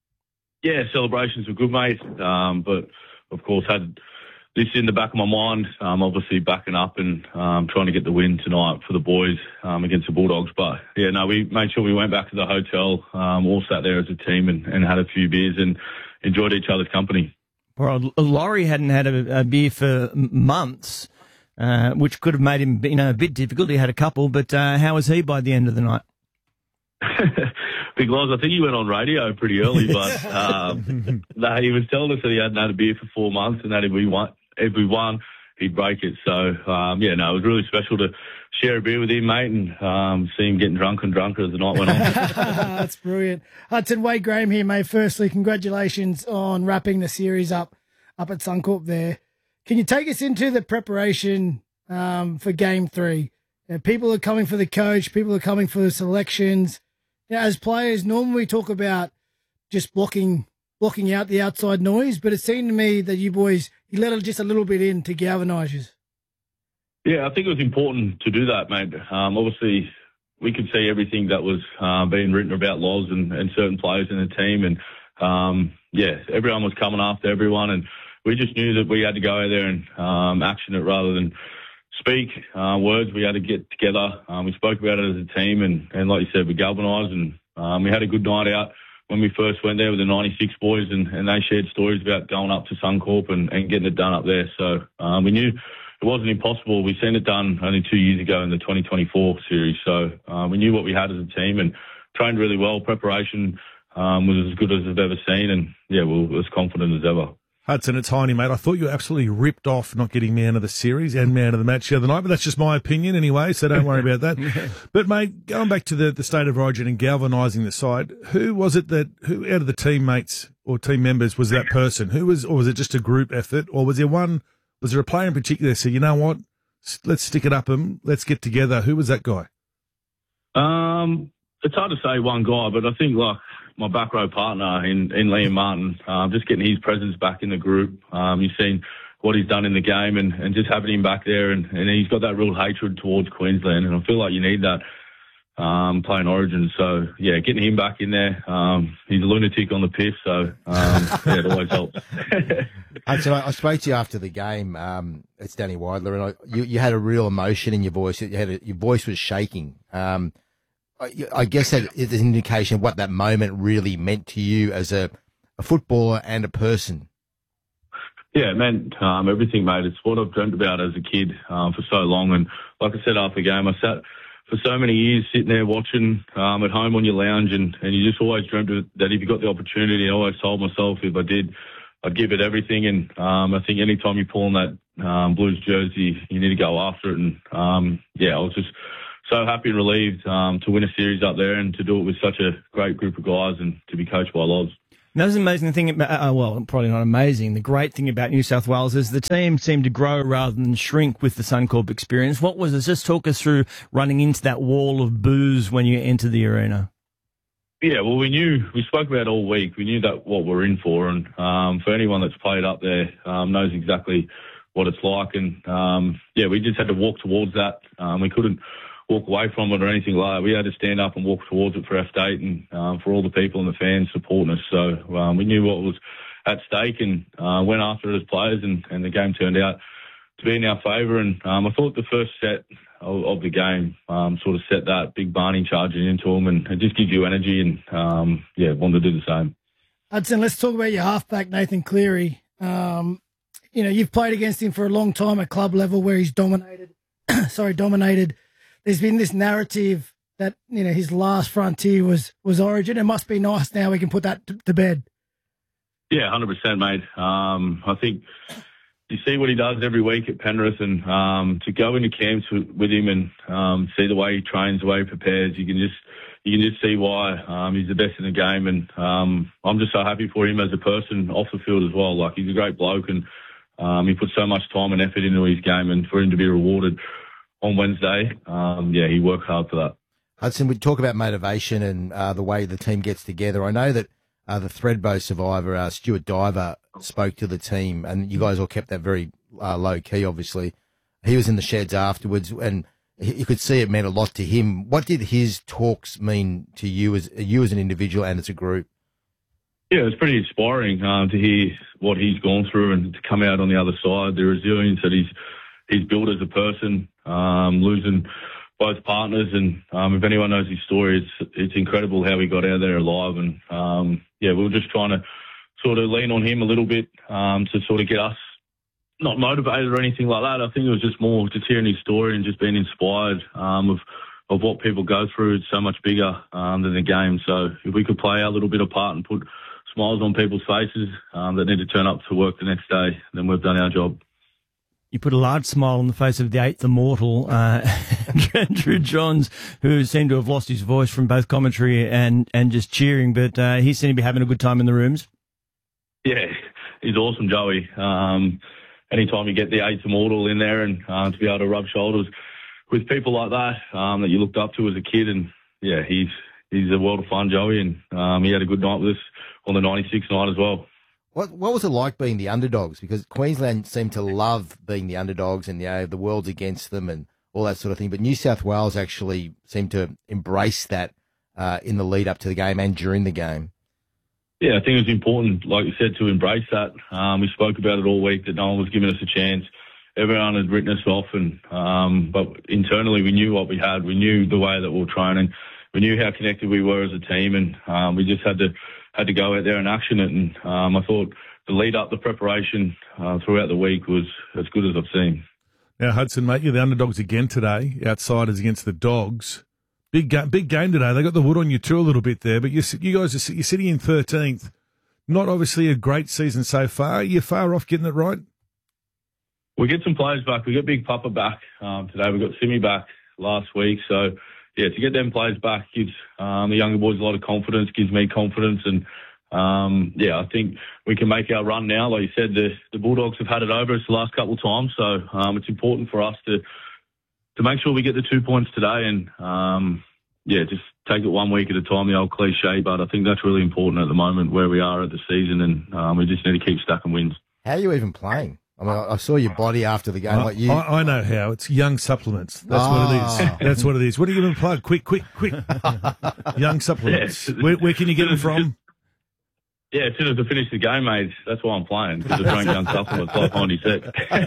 Yeah, celebrations were good, mate. Um, but, of course, had this in the back of my mind, um, obviously backing up and um, trying to get the win tonight for the boys um, against the Bulldogs. But, yeah, no, we made sure we went back to the hotel, um, all sat there as a team and, and had a few beers and enjoyed each other's company. Well, Laurie hadn't had a, a beer for m- months, uh, which could have made him, you know, a bit difficult. He had a couple, but uh, how was he by the end of the night? Big Loz, I think he went on radio pretty early, but um, no, he was telling us that he hadn't had a beer for four months and that if we won, if we won he'd break it. So, um, yeah, no, it was really special to share a beer with him, mate, and um, see him getting drunker and drunker as the night went on. That's brilliant. Hudson, Wade Graham here, mate. Firstly, congratulations on wrapping the series up up at Suncorp there. Can you take us into the preparation um, for game three? You know, people are coming for the coach. People are coming for the selections. You know, as players, normally we talk about just blocking blocking out the outside noise, but it seemed to me that you boys, you let it just a little bit in to galvanise you. Yeah, I think it was important to do that, mate. Um, obviously, we could see everything that was uh, being written about Loz and, and certain players in the team. And, um, yeah, everyone was coming after everyone. And we just knew that we had to go out there and um, action it rather than speak uh, words. We had to get together. Um, we spoke about it as a team. And, and like you said, we galvanised and um, we had a good night out when we first went there with the ninety-six boys. And, and they shared stories about going up to Suncorp and, and getting it done up there. So um, we knew it wasn't impossible. We've seen it done only two years ago in the twenty twenty-four series. So uh, we knew what we had as a team and trained really well. Preparation um, was as good as I've ever seen. And, yeah, we were as confident as ever. Hudson, it's Heine, mate. I thought you were absolutely ripped off not getting man of the series and man of the match the other night, but that's just my opinion anyway, so don't worry about that. Yeah. But, mate, going back to the, the State of Origin and galvanising the side, who was it that, who out of the teammates or team members was that person? Who was, or was it just a group effort, or was there one, was there a player in particular that said, you know what, let's stick it up and let's get together? Who was that guy? Um, it's hard to say one guy, but I think, like, my back row partner in, in Liam Martin, um, just getting his presence back in the group. Um, you've seen what he's done in the game and, and just having him back there and, and he's got that real hatred towards Queensland and I feel like you need that um, playing Origin. So, yeah, getting him back in there. Um, he's a lunatic on the piff, so, um, yeah, it always helps. Hudson, I, I spoke to you after the game. Um, it's Danny Widler, and I, you, you had a real emotion in your voice. You had a, your voice was shaking. Um, I guess that is an indication of what that moment really meant to you as a, a footballer and a person. Yeah, it meant um, everything, mate. It's what I've dreamt about as a kid um, for so long. And like I said after the game, I sat for so many years sitting there watching um, at home on your lounge and, and you just always dreamt of, that if you got the opportunity, I always told myself if I did, I'd give it everything. And um, I think any time you pull on that um, Blues jersey, you need to go after it. And um, yeah, I was just so happy and relieved um, to win a series up there and to do it with such a great group of guys and to be coached by Loz. That was the amazing thing about, uh, well, probably not amazing. The great thing about New South Wales is the team seemed to grow rather than shrink with the Suncorp experience. What was it? Just talk us through running into that wall of boos when you enter the arena. Yeah, well, we knew, we spoke about it all week. We knew that what we're in for. And um, for anyone that's played up there um, knows exactly what it's like. And um, yeah, we just had to walk towards that. Um, we couldn't walk away from it or anything like that. We had to stand up and walk towards it for our state and um, for all the people and the fans supporting us. So um, we knew what was at stake and uh, went after it as players, and, and the game turned out to be in our favour. And um, I thought the first set of, of the game um, sort of set that big Barney charging into them, and it just gives you energy, and um, yeah, wanted to do the same. Hudson, let's talk about your halfback, Nathan Cleary. Um, you know, you've played against him for a long time at club level where he's dominated. sorry, dominated. There's been this narrative that, you know, his last frontier was, was Origin. It must be nice now we can put that to, to bed. Yeah, one hundred percent, mate. Um, I think you see what he does every week at Penrith, and um, to go into camps with, with him and um, see the way he trains, the way he prepares, you can just you can just see why um, he's the best in the game. And um, I'm just so happy for him as a person off the field as well. Like, he's a great bloke, and um, he puts so much time and effort into his game, and for him to be rewarded on Wednesday, um, yeah, he worked hard for that. Hudson, we talk about motivation and uh, the way the team gets together. I know that uh, the Threadbow survivor, uh, Stuart Diver, spoke to the team, and you guys all kept that very uh, low key, obviously. He was in the sheds afterwards, and you could see it meant a lot to him. What did his talks mean to you as you as an individual and as a group? Yeah, it was pretty inspiring um, to hear what he's gone through and to come out on the other side, the resilience that he's he's built as a person, um, losing both partners. And um, if anyone knows his story, it's it's incredible how he got out there alive. And, um, yeah, we were just trying to sort of lean on him a little bit um, to sort of get us not motivated or anything like that. I think it was just more just hearing his story and just being inspired um, of of what people go through. It's so much bigger um, than the game. So if we could play our little bit of part and put smiles on people's faces um, that need to turn up to work the next day, then we've done our job. You put a large smile on the face of the eighth immortal, uh, Andrew Johns, who seemed to have lost his voice from both commentary and, and just cheering, but uh, he seemed to be having a good time in the rooms. Yeah, he's awesome, Joey. Um, anytime you get the eighth immortal in there and uh, to be able to rub shoulders with people like that um, that you looked up to as a kid, and yeah, he's he's a world of fun, Joey, and um, he had a good night with us on the ninety-six night as well. What what was it like being the underdogs? Because Queensland seemed to love being the underdogs, and you know, the world's against them and all that sort of thing. But New South Wales actually seemed to embrace that uh, in the lead up to the game and during the game. Yeah, I think it was important, like you said, to embrace that. Um, we spoke about it all week, that no one was giving us a chance. Everyone had written us off, and um, but internally we knew what we had. We knew the way that we were training. We knew how connected we were as a team, and um, we just had to had to go out there and action it. And um, I thought the lead up, the preparation uh, throughout the week was as good as I've seen. Now, Hudson, mate, you're the underdogs again today, outsiders against the Dogs. Big game, big game today. They got the wood on you too a little bit there, but you you guys are you're sitting in thirteenth. Not obviously a great season so far. You're far off getting it right. We get some players back. We got Big Papa back um, today. We got Simi back last week. So yeah, to get them players back gives um, the younger boys a lot of confidence. Gives me confidence, and um, yeah, I think we can make our run now. Like you said, the the Bulldogs have had it over us the last couple of times, so um, it's important for us to. to make sure we get the two points today, and, um, yeah, just take it one week at a time, the old cliche, but I think that's really important at the moment where we are at the season, and um, we just need to keep stacking wins. How are you even playing? I mean, I saw your body after the game. I, like you. I, I know how. It's Young Supplements. That's oh. what it is. That's what it is. What are you going to plug? Quick, quick, quick. Young Supplements. Yeah. Where, where can you get them from? Yeah, as soon as I finish the game, mate, that's why I'm playing, because I drank Young Supplements like ninety-six.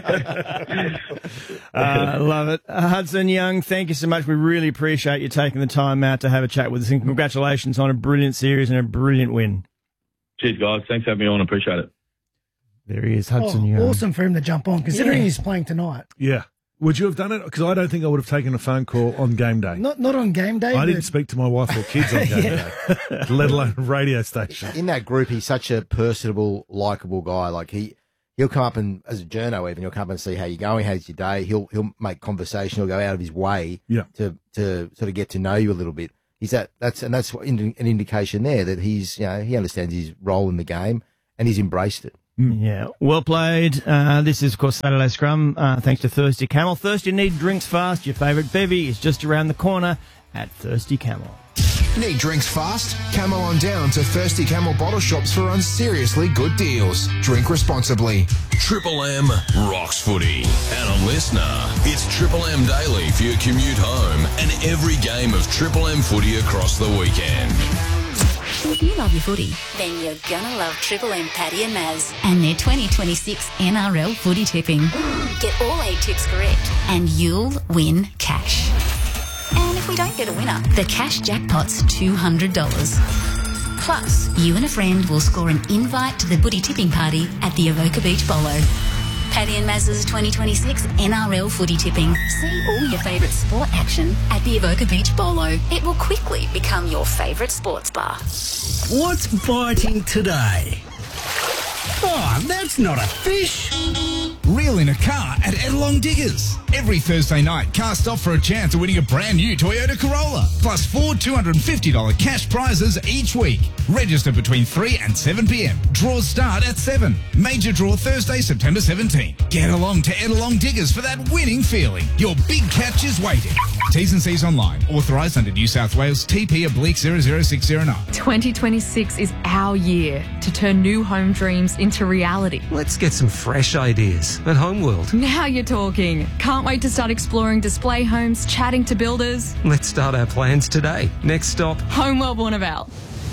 I uh, love it. Uh, Hudson Young, thank you so much. We really appreciate you taking the time out to have a chat with us, and congratulations on a brilliant series and a brilliant win. Cheers, guys. Thanks for having me on. Appreciate it. There he is, Hudson oh, Young. Awesome for him to jump on, considering yeah. he's playing tonight. Yeah. Would you have done it? Because I don't think I would have taken a phone call on game day. Not not on game day. I but- didn't speak to my wife or kids on game Yeah. day, let alone radio station. In that group, he's such a personable, likable guy. Like he, he'll come up and as a journo, even he'll come up and see how you're going, how's your day. He'll he'll make conversation. He'll go out of his way Yeah. to to sort of get to know you a little bit. He's that that's and that's what- an indication there that he's you know he understands his role in the game and he's embraced it. Yeah, well played. Uh, this is, of course, Saturday Scrum, uh, thanks to Thirsty Camel. Thirsty Need drinks fast. Your favourite bevy is just around the corner at Thirsty Camel. Need drinks fast? Camel on down to Thirsty Camel bottle shops for unseriously good deals. Drink responsibly. Triple M rocks footy. And a listener, it's Triple M Daily for your commute home and every game of Triple M footy across the weekend. If you love your footy, then you're gonna love Triple M Paddy and Maz and their twenty twenty-six N R L footy tipping. Get all eight tips correct and you'll win cash. And if we don't get a winner, the cash jackpot's two hundred dollars. Plus, you and a friend will score an invite to the footy tipping party at the Avoca Beach Bolo. Paddy and Maz's twenty twenty-six N R L footy tipping. See all your favourite sport action at the Avoca Beach Bolo. It will quickly become your favourite sports bar. What's biting today? Oh, that's not a fish. Reel in a car at Edelong Diggers. Every Thursday night, cast off for a chance of winning a brand new Toyota Corolla. Plus four two hundred fifty dollars cash prizes each week. Register between three and seven p.m. Draws start at seven. Major draw Thursday, September seventeenth. Get along to Edelong Diggers for that winning feeling. Your big catch is waiting. T's and C's online. Authorised under New South Wales T P oblique zero zero six zero nine. twenty twenty-six is our year to turn new home dreams into reality. Let's get some fresh ideas at Homeworld. Now you're talking. Can't wait to start exploring display homes, chatting to builders. Let's start our plans today. Next stop, Homeworld Warnervale.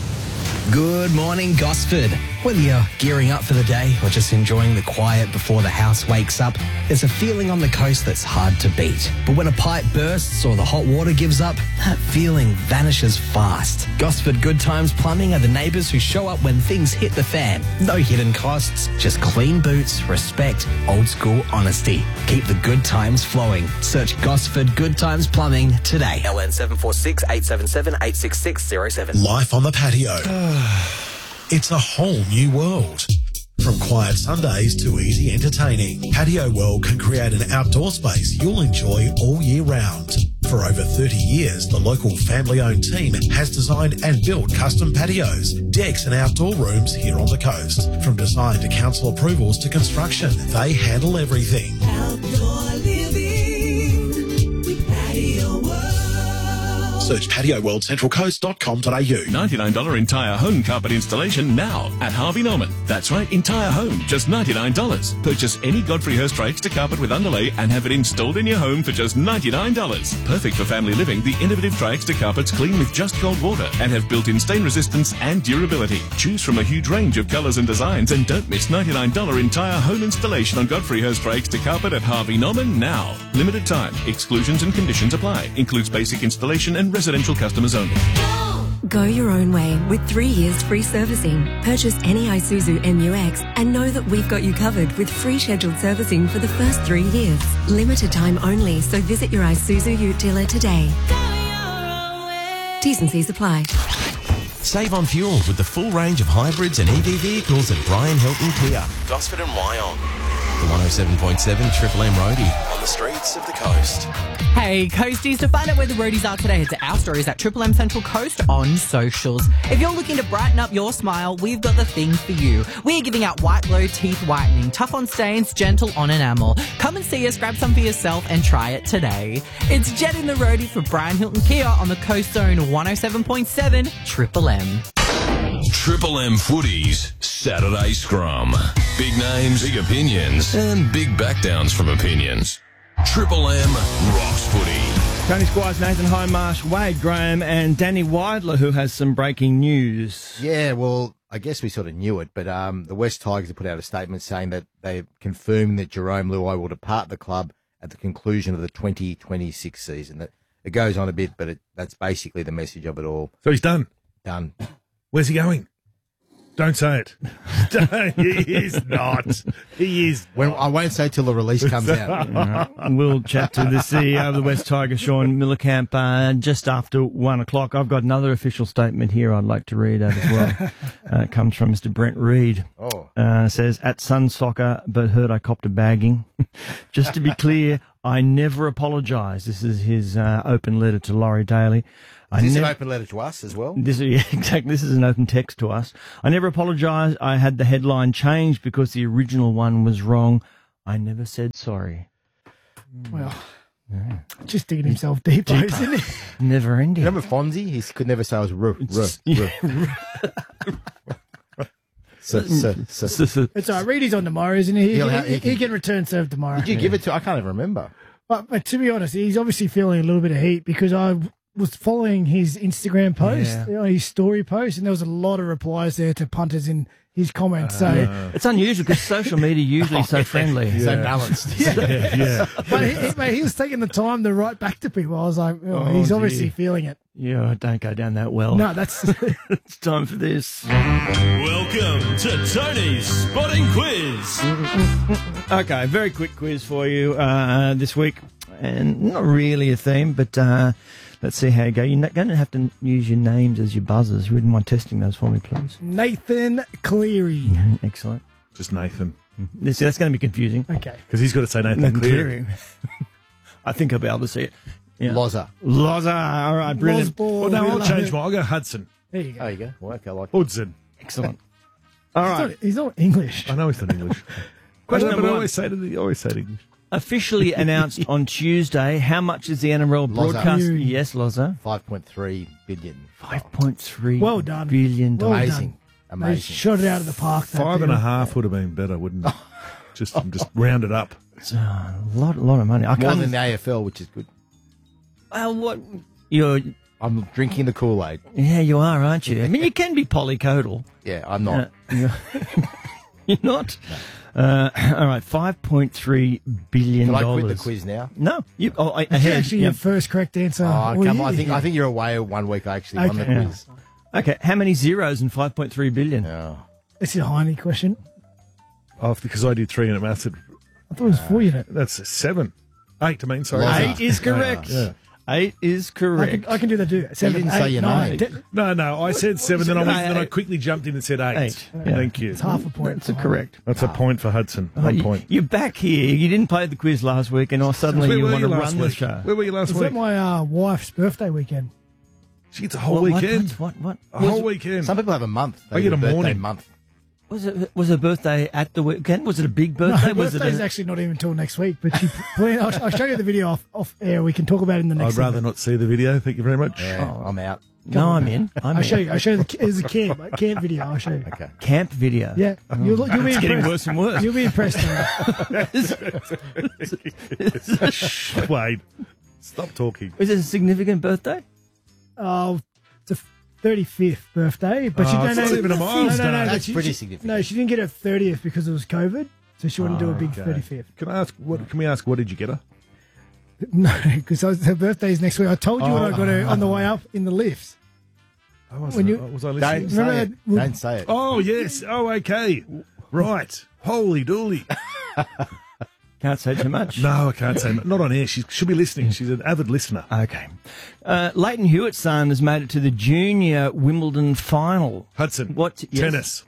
Good morning, Gosford. Whether you're gearing up for the day or just enjoying the quiet before the house wakes up, there's a feeling on the coast that's hard to beat. But when a pipe bursts or the hot water gives up, that feeling vanishes fast. Gosford Good Times Plumbing are the neighbours who show up when things hit the fan. No hidden costs, just clean boots, respect, old school honesty. Keep the good times flowing. Search Gosford Good Times Plumbing today. L N seven four six, eight seven seven, eight six six zero seven. Life on the patio. It's a whole new world. From quiet Sundays to easy entertaining, Patio World can create an outdoor space you'll enjoy all year round. For over thirty years, the local family-owned team has designed and built custom patios, decks and outdoor rooms here on the coast. From design to council approvals to construction, they handle everything. Outdoor living with Patio World. Search patio world central coast dot com dot a u. ninety-nine dollars entire home carpet installation now at Harvey Norman. That's right, entire home, just ninety-nine dollars. Purchase any Godfrey Hirst Rakester carpet with underlay and have it installed in your home for just ninety-nine dollars. Perfect for family living, the innovative Triexter carpets clean with just cold water and have built-in stain resistance and durability. Choose from a huge range of colours and designs and don't miss ninety-nine dollars entire home installation on Godfrey Hirst Rakester carpet at Harvey Norman now. Limited time. Exclusions and conditions apply. Includes basic installation and residential customers only. Go your own way with three years free servicing. Purchase any Isuzu M U X and know that we've got you covered with free scheduled servicing for the first three years. Limited time only, so visit your Isuzu Ute dealer today. T's and C's apply. Save on fuel with the full range of hybrids and E V vehicles at Brian Hilton Kia, Gosford and Wyong. The one oh seven point seven Triple M Roadie on the streets of the coast. Hey, Coasties, to find out where the roadies are today, head to our stories at Triple M Central Coast on socials. If you're looking to brighten up your smile, we've got the thing for you. We're giving out White Glow Teeth Whitening, tough on stains, gentle on enamel. Come and see us, grab some for yourself and try it today. It's Jet in the Roadie for Brian Hilton Kia on the Coast Zone one oh seven point seven Triple M. Triple M Footy's Saturday Scrum. Big names, big opinions, and big backdowns from opinions. Triple M rocks footy. Tony Squires, Nathan Highmarsh, Wade Graham and Danny Weidler, who has some breaking news. Yeah, well, I guess we sort of knew it, but um, the West Tigers have put out a statement saying that they've confirmed that Jerome Luai will depart the club at the conclusion of the twenty twenty-six season. That it goes on a bit, but it, that's basically the message of it all. So he's done? Done. Where's he going? Don't say it. He is not. He is. When I won't say till the release comes out. Right. We'll chat to the C E O of the West Tigers, Sean Millercamp, uh, just after one o'clock. I've got another official statement here I'd like to read out as well. uh, it comes from Mister Brent Reid. Oh. Uh, says, at Sun Soccer, but heard I copped a bagging. Just to be clear, I never apologise. This is his uh, open letter to Laurie Daly. I Is this nev- an open letter to us as well? This is yeah, exactly. This is an open text to us. I never apologised. I had the headline changed because the original one was wrong. I never said sorry. Well, just digging himself deep, though, isn't he? Never ending. Remember Fonzie? He could never say it was ruh, ruh, ruh. So, so, so. It's all right. Reedy's on tomorrow, isn't he? He, He'll he, have- he he can- can return serve tomorrow. Did you give it to? I can't even remember. But, but to be honest, he's obviously feeling a little bit of heat because I was following his Instagram post, Yeah. you know, his story post, and there was a lot of replies there to punters in his comments. So, Yeah. It's unusual because social media usually Oh, so friendly. So balanced. Yeah, yeah. but he, he, mate, he was taking the time to write back to people. I was like, oh, Oh, he's obviously dear. feeling it. Yeah, don't go down that well. No, that's it's time for this. Welcome to Tony's Spotting Quiz. Okay, very quick quiz for you uh, this week, and not really a theme, but uh, let's see how you go. You're not going to have to use your names as your buzzers. You wouldn't mind testing those for me, please? Nathan Cleary. Excellent. Just Nathan. This, that's going to be confusing. Okay. Because he's got to say Nathan, Nathan Cleary. Cleary. I think I'll be able to see it. Yeah. Loza. Loza. All right, brilliant. Well, no, I'll change mine. I'll go Hudson. There you go. There you go. Well, okay, I like it. Hudson. Excellent. All He's right. not, he's not English. I know he's not English. Question I know, number but I one. always say it. I always say it English. Officially announced on Tuesday, how much is the N R L Loza. broadcast? Huge. Yes, Loza. five point three billion. five point three Well done. billion Well dollars. Amazing. They Amazing. shot it out of the park. that Five and a deal. half would have been better, wouldn't it? Just, just round it up. It's a lot, lot of money. I More can't. than the A F L, which is good. Well, what? You're. I'm drinking the Kool-Aid. Yeah, you are, aren't you? I mean, you can be polycodal. Yeah, I'm not. Uh, you're, you're not. Uh, all right, five point three billion Can I dollars. quit the quiz now? No, you. Oh, I, That's ahead. actually yeah. your first correct answer. Oh, all come year. on. I think I think you're away one week. I actually won the Okay. quiz. Okay, how many zeros in five point three billion? Oh. It's a Heine question. Oh, because I did three unit maths. it- I thought it was four unit. That's a seven. Eight, I mean, sorry. Loza. Eight is correct. Yeah. Eight is I correct. can, I can do that too. Seven, didn't say eight, your nine, name. ten. No, no, I said seven, then I, went, Eight. then I quickly jumped in and said eight. Eight, yeah. Thank you. It's half a point. That's a correct. That's a point for Hudson. Oh, One you- point. You're back here. You didn't play the quiz last week, and all suddenly Where you were want to you last run the week? show. Where were you last Is week? that my uh, wife's birthday weekend? She gets a whole What- what- weekend. What? What? A what? whole weekend. Some people have a month. They I get do a birthday morning. month. Was it was her birthday at the weekend? Was it a big birthday? No, was birthday's it a, actually not even until next week. But she, planned- I'll, I'll show you the video off, off air. We can talk about it in the next. I'd rather segment. not see the video. Thank you very much. Yeah, I'm out. No, I'm in. I'm I'll in. show you. I'll show you. The, there's a camp, a camp video. I'll show you. Okay. Camp video. Yeah, you'll, you'll be It's getting impressed. worse and worse. You'll be impressed. Shh, Wade, stop talking. Was it a significant birthday? Oh, it's a thirty-fifth birthday, but she Oh, don't it's know. not even a no, milestone. no, no, but That's she- pretty she- significant. No, she didn't get her thirtieth because it was COVID, so she wouldn't do a big Okay. thirty-fifth. Can I ask? What? Can we ask? What did you get her? No, because her birthday's next week. I told you what Oh. I got her on the way up in the lifts. I wasn't. When you- was I listening? Don't say Remember it. that- Don't say it. Oh yes. Oh okay. Right. Holy dooly. Can't say too much. No, I can't say. Not on air. She should be listening. She's an avid listener. Okay. Uh, Leighton Hewitt's son has made it to the junior Wimbledon final. Hudson. What? yes. Tennis.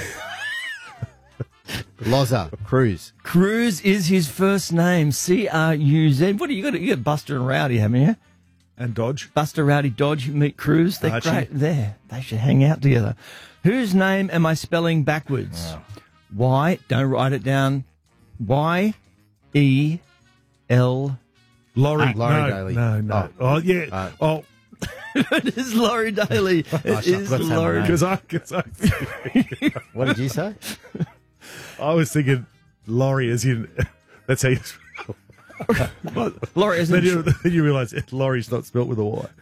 Loza. Cruz. Cruz is his first name. C R U Z. What do you got? You got Buster and Rowdy, haven't you? And Dodge. Buster, Rowdy, Dodge, meet Cruz. They're Archie. great. There. They should hang out together. Whose name am I spelling backwards? Y. Don't write it down. Y. E. L. Laurie. Laurie no, Daly. No, no. Oh, yeah. Uh, oh, It is Laurie Daly. I It is forgot to say my Laurie. name. because I, cause I, What did you say? I was thinking Laurie as in, that's how you. Laurie, isn't Then she? you, then you realise Laurie's not spelt with a Y.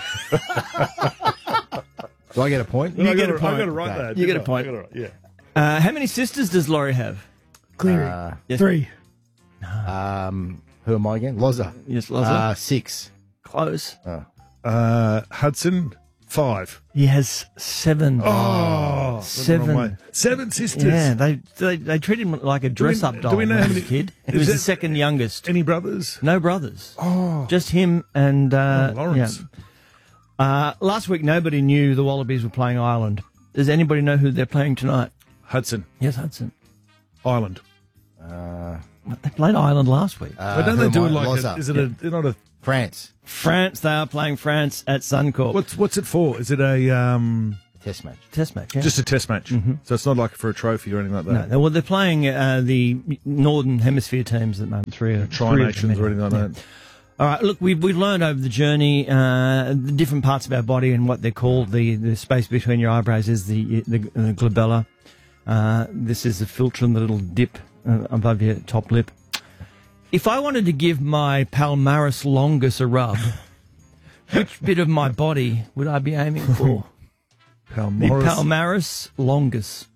Do I get a point? You I get gotta, a point. I got to write Okay. that. You get a didn't I? point. I gotta write- yeah. Uh, how many sisters does Laurie have? Cleary, Uh, Yes. three. Um, who am I again? Loza. Yes, Loza. Uh, six. Close. Uh, Hudson, Five. He has seven. Oh, seven. Seven sisters. Yeah, they, they they treat him like a dress-up doll. do we know when how he was many- a kid? He is was it- the second youngest. Any brothers? No brothers. Oh. Just him and uh, Oh, Lawrence. yeah. Uh, last week, nobody knew the Wallabies were playing Ireland. Does anybody know who they're playing tonight? Hudson. Yes, Hudson. Ireland. Uh, They played Ireland last week. uh, but don't who they do am it I? like Loza. a, is it a, they're not a, France. France, they are playing France at Suncorp. what's, what's it for? Is it a, um, Test match. Test match, yeah. just a test match? Mm-hmm. So it's not like for a trophy or anything like No, that? they- well, they're playing uh, the Northern Hemisphere teams at the moment. Three, of- Tri three of Nations them, or anything like yeah. that? All right, look, we've, we've learned over the journey uh, the different parts of our body and what they're called. The, the space between your eyebrows is the, the, the glabella. Uh, this is the filtrum, the little dip uh, above your top lip. If I wanted to give my palmaris longus a rub, which bit of my body would I be aiming for? The Palmaris. palmaris longus.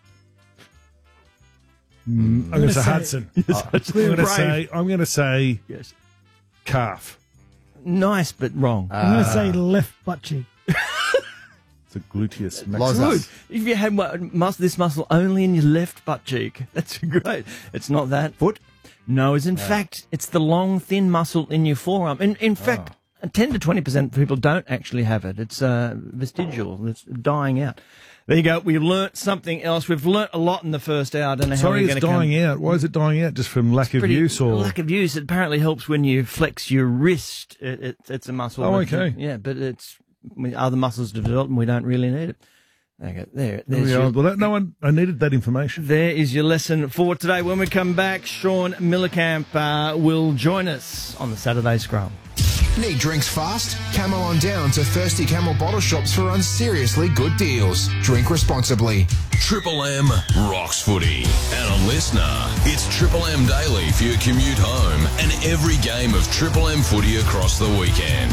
I'm going to say say- Hudson. Yes, I'm Hudson. going to Brave. say, I'm going to say Yes. calf. Nice, but wrong. I'm going to say left butt cheek. It's a gluteus Loza. maximus. Good. If you had mu- mus- this muscle only in your left butt cheek, that's great. It's not that. Foot? No, it's in fact, it's the long, thin muscle in your forearm. In, in fact, ten to twenty percent of people don't actually have it. It's uh, vestigial. It's dying out. There you go. We've learnt something else. We've learnt a lot in the first hour. I don't know how Sorry, we're it's going to dying out. Why is it dying out? Just from lack of Pretty- use or? lack of use. It apparently helps when you flex your wrist. It, it, it's a muscle. Oh, that- okay. Yeah, but it's when other muscles develop and we don't really need it. There, you go. there. There There's we your, are. Well, that, no one. I needed that information. there is your lesson for today. When we come back, Sean Millercamp uh, will join us on the Saturday Scrum. Need drinks fast? Camo on down to Thirsty Camel bottle shops for unseriously good deals. Drink responsibly. Triple M rocks footy. And a listener, it's Triple M Daily for your commute home and every game of Triple M footy across the weekend.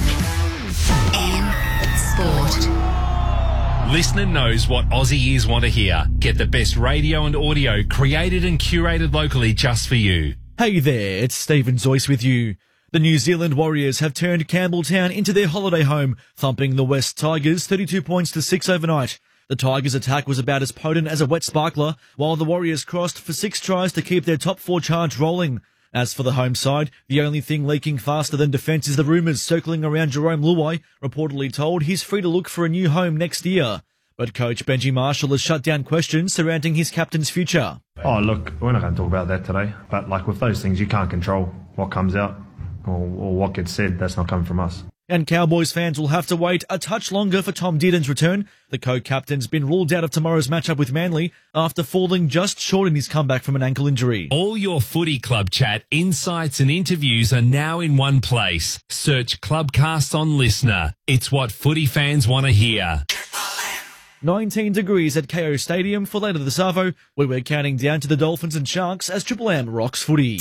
M Sport. Listener knows what Aussie ears want to hear. Get the best radio and audio created and curated locally just for you. Hey there, it's Stephen Zoyce with you. The New Zealand Warriors have turned Campbelltown into their holiday home, thumping the West Tigers thirty-two points to six overnight. The Tigers' attack was about as potent as a wet sparkler, while the Warriors crossed for six tries to keep their top four charge rolling. As for the home side, the only thing leaking faster than defence is the rumours circling around Jerome Luai, reportedly told he's free to look for a new home next year. But coach Benji Marshall has shut down questions surrounding his captain's future. Oh, look, we're not going to talk about that today. But like with those things, you can't control what comes out or, or what gets said. That's not coming from us. And Cowboys fans will have to wait a touch longer for Tom Dearden's return. The co-captain's been ruled out of tomorrow's matchup with Manly after falling just short in his comeback from an ankle injury. All your footy club chat, insights and interviews are now in one place. Search Clubcast on Listener. It's what footy fans want to hear. nineteen degrees at K O Stadium for later this Savo, where we're counting down to the Dolphins and Sharks as Triple M rocks footy.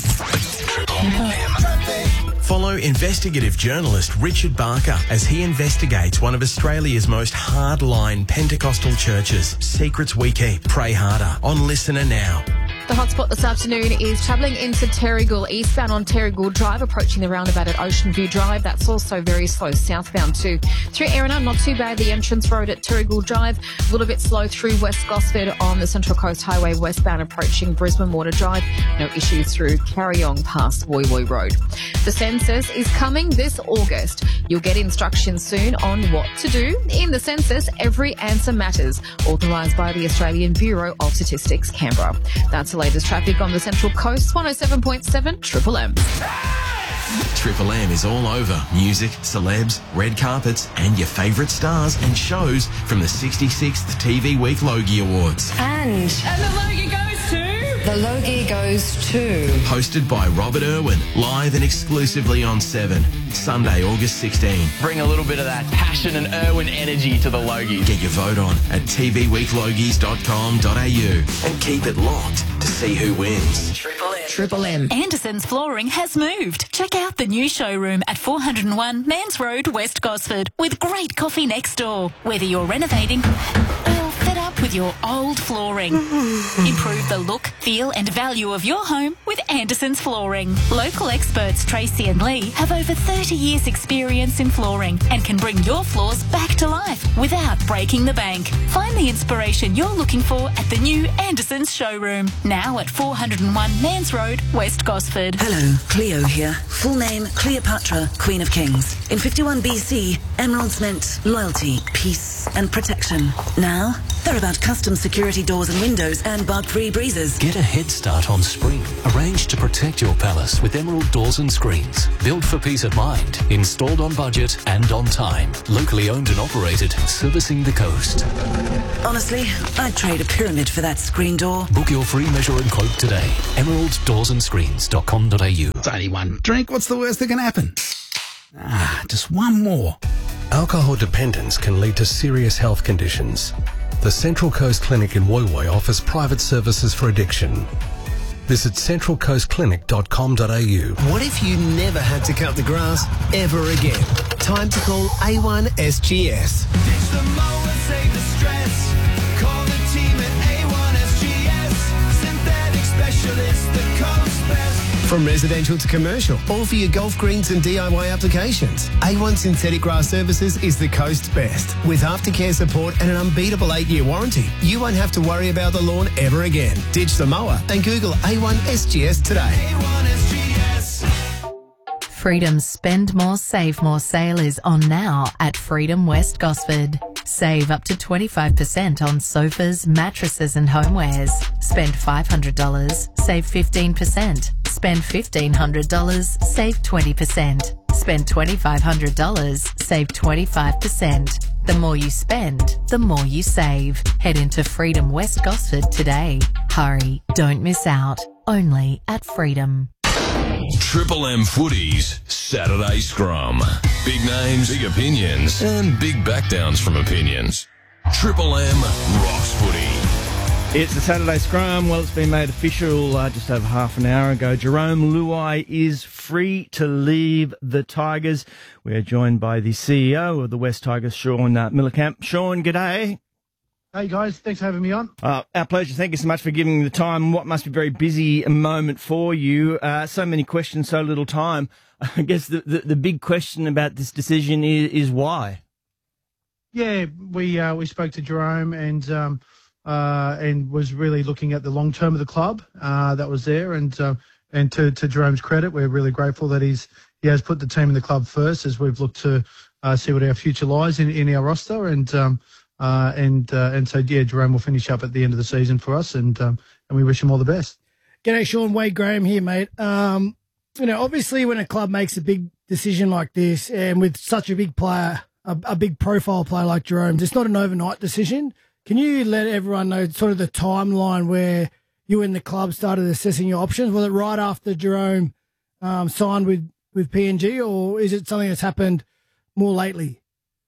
Follow investigative journalist Richard Barker as he investigates one of Australia's most hardline Pentecostal churches. Secrets we keep. Pray harder. On Listener now. The hotspot this afternoon is travelling into Terrigal, eastbound on Terrigal Drive, approaching the roundabout at Ocean View Drive. That's also very slow southbound too. Through Erina, not too bad. The entrance road at Terrigal Drive, a little bit slow through West Gosford on the Central Coast Highway westbound approaching Brisbane Water Drive. No issues through Carryong past Woy Woy Road. The census is coming this August. You'll get instructions soon on what to do. In the census, every answer matters. Authorised by the Australian Bureau of Statistics, Canberra. That's the latest traffic on the Central Coast. one oh seven point seven Triple M. Triple M is all over music, celebs, red carpets, and your favourite stars and shows from the sixty-sixth T V Week Logie Awards. And, And the Logie goes to... the Logie goes to... Hosted by Robert Irwin, live and exclusively on Seven, Sunday, August sixteenth. Bring a little bit of that passion and Irwin energy to the Logies. Get your vote on at t v week logies dot com dot a u and keep it locked to see who wins. Triple M. Triple M. Anderson's Flooring has moved. Check out the new showroom at four oh one Mans Road, West Gosford, with great coffee next door. Whether you're renovating or fed up with your old flooring. Improve the look, feel and value of your home with Anderson's Flooring. Local experts Tracy and Lee have over thirty years experience in flooring and can bring your floors back to life without breaking the bank. Find the inspiration you're looking for at the new Anderson's showroom, now at four oh one Mans Road, West Gosford. Hello, Cleo here. Full name Cleopatra, Queen of Kings. In fifty-one B C, emeralds meant loyalty, peace and protection. Now, they're about custom security doors and windows and bug-free breezes. Get a head start on spring. Arrange to protect your palace with Emerald Doors and Screens. Built for peace of mind. Installed on budget and on time. Locally owned and operated. Servicing the coast. Honestly, I'd trade a pyramid for that screen door. Book your free measure and quote today. emerald doors and screens dot com dot a u. It's only one drink. What's the worst that can happen? Ah, just one more. Alcohol dependence can lead to serious health conditions. The Central Coast Clinic in Woy Woy offers private services for addiction. Visit central coast clinic dot com dot a u. What if you never had to cut the grass ever again? Time to call A one S G S. Ditch the mower, save the stress. Call the team at A one S G S. Synthetic specialist that comes best. From residential to commercial, all for your golf greens and D I Y applications. A one Synthetic Grass Services is the coast's best. With aftercare support and an unbeatable eight-year warranty, you won't have to worry about the lawn ever again. Ditch the mower and Google A one S G S today. A one S G S. Freedom's Spend More, Save More sale is on now at Freedom West Gosford. Save up to twenty-five percent on sofas, mattresses and homewares. Spend five hundred dollars, save fifteen percent. Spend fifteen hundred dollars, save twenty percent. Spend twenty-five hundred dollars, save twenty-five percent. The more you spend, the more you save. Head into Freedom West Gosford today. Hurry, don't miss out. Only at Freedom. Triple M Footy's Saturday Scrum. Big names, big opinions, and big backdowns from opinions. Triple M rocks footy. It's the Saturday Scrum. Well, it's been made official uh, just over half an hour ago. Jerome Luai is free to leave the Tigers. We are joined by the C E O of the West Tigers, Sean uh, Millercamp. Sean, g'day. Hey guys, thanks for having me on. Uh, our pleasure. Thank you so much for giving me the time. What must be a very busy moment for you. Uh, so many questions, so little time. I guess the, the, the big question about this decision is, is why? Yeah, we uh, we spoke to Jerome and um, uh, and was really looking at the long term of the club uh, that was there. And uh, and to, to Jerome's credit, we're really grateful that he's he has put the team in the club first as we've looked to uh, see what our future lies in, in our roster. And um, Uh, and uh, and so, yeah, Jerome will finish up at the end of the season for us, and um, and we wish him all the best. G'day, Sean. Wade Graham here, mate. Um, you know, obviously when a club makes a big decision like this, and with such a big player, a, a big profile player like Jerome, it's not an overnight decision. Can you let everyone know sort of the timeline where you and the club started assessing your options? Was it right after Jerome um, signed with, with P N G, or is it something that's happened more lately?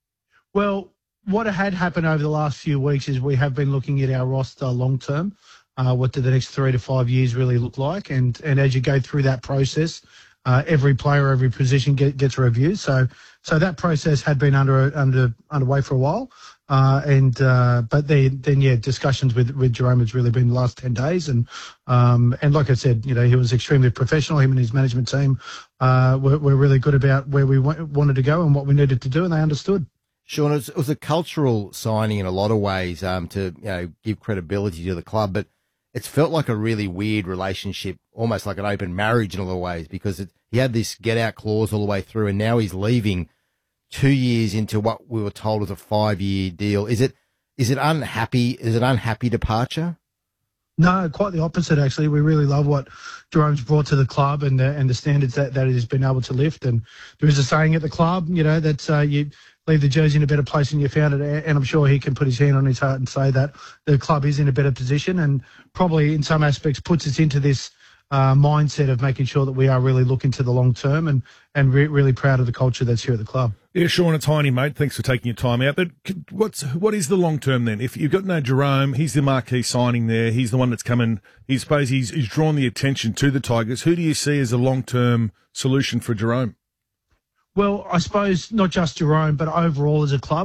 Well, what had happened over the last few weeks is we have been looking at our roster long term. Uh, what do the next three to five years really look like? And and as you go through that process, uh, every player, every position get, gets reviewed. So so that process had been under under underway for a while. Uh, and uh, but then then yeah, discussions with with Jerome has really been the last ten days. And um and like I said, you know, he was extremely professional. Him and his management team uh, were, were really good about where we w- wanted to go and what we needed to do, and they understood. Sean, it was, it was a cultural signing in a lot of ways um, to you know give credibility to the club, but it's felt like a really weird relationship, almost like an open marriage in a lot of ways, because it, he had this get-out clause all the way through, and now he's leaving two years into what we were told was a five-year deal. Is it is it unhappy? Is it unhappy departure? No, quite the opposite, actually. We really love what Jerome's brought to the club and the, and the standards that, that it has been able to lift. And there is a saying at the club, you know, that uh, you leave the jersey in a better place than you found it. And I'm sure he can put his hand on his heart and say that the club is in a better position and probably in some aspects puts us into this uh, mindset of making sure that we are really looking to the long term and, and re- really proud of the culture that's here at the club. Yeah, Sean, it's Heine, mate. Thanks for taking your time out. But what's what is the long term then? If you've got no Jerome, he's the marquee signing there. He's the one that's coming. He suppose he's, he's drawn the attention to the Tigers. Who do you see as a long term solution for Jerome? Well, I suppose not just Jerome, but overall as a club,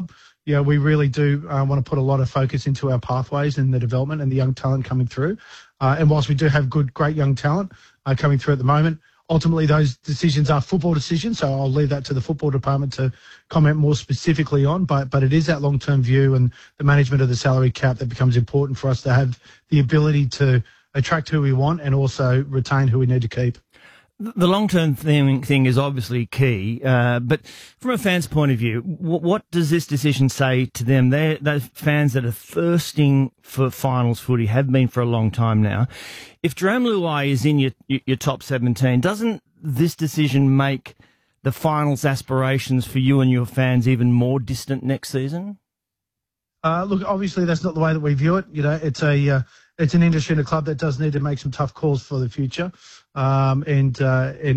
yeah, we really do uh, want to put a lot of focus into our pathways and the development and the young talent coming through. Uh, and whilst we do have good, great young talent uh, coming through at the moment, ultimately those decisions are football decisions. So I'll leave that to the football department to comment more specifically on. But but it is that long-term view and the management of the salary cap that becomes important for us to have the ability to attract who we want and also retain who we need to keep. The long-term thing, thing is obviously key, uh, but from a fan's point of view, w- what does this decision say to them? They're, those fans that are thirsting for finals footy, have been for a long time now. If Jarome Luai is in your, your top seventeen, doesn't this decision make the finals aspirations for you and your fans even more distant next season? Uh, look, obviously that's not the way that we view it. You know, it's a uh, it's an industry and a club that does need to make some tough calls for the future. Um, and, uh, and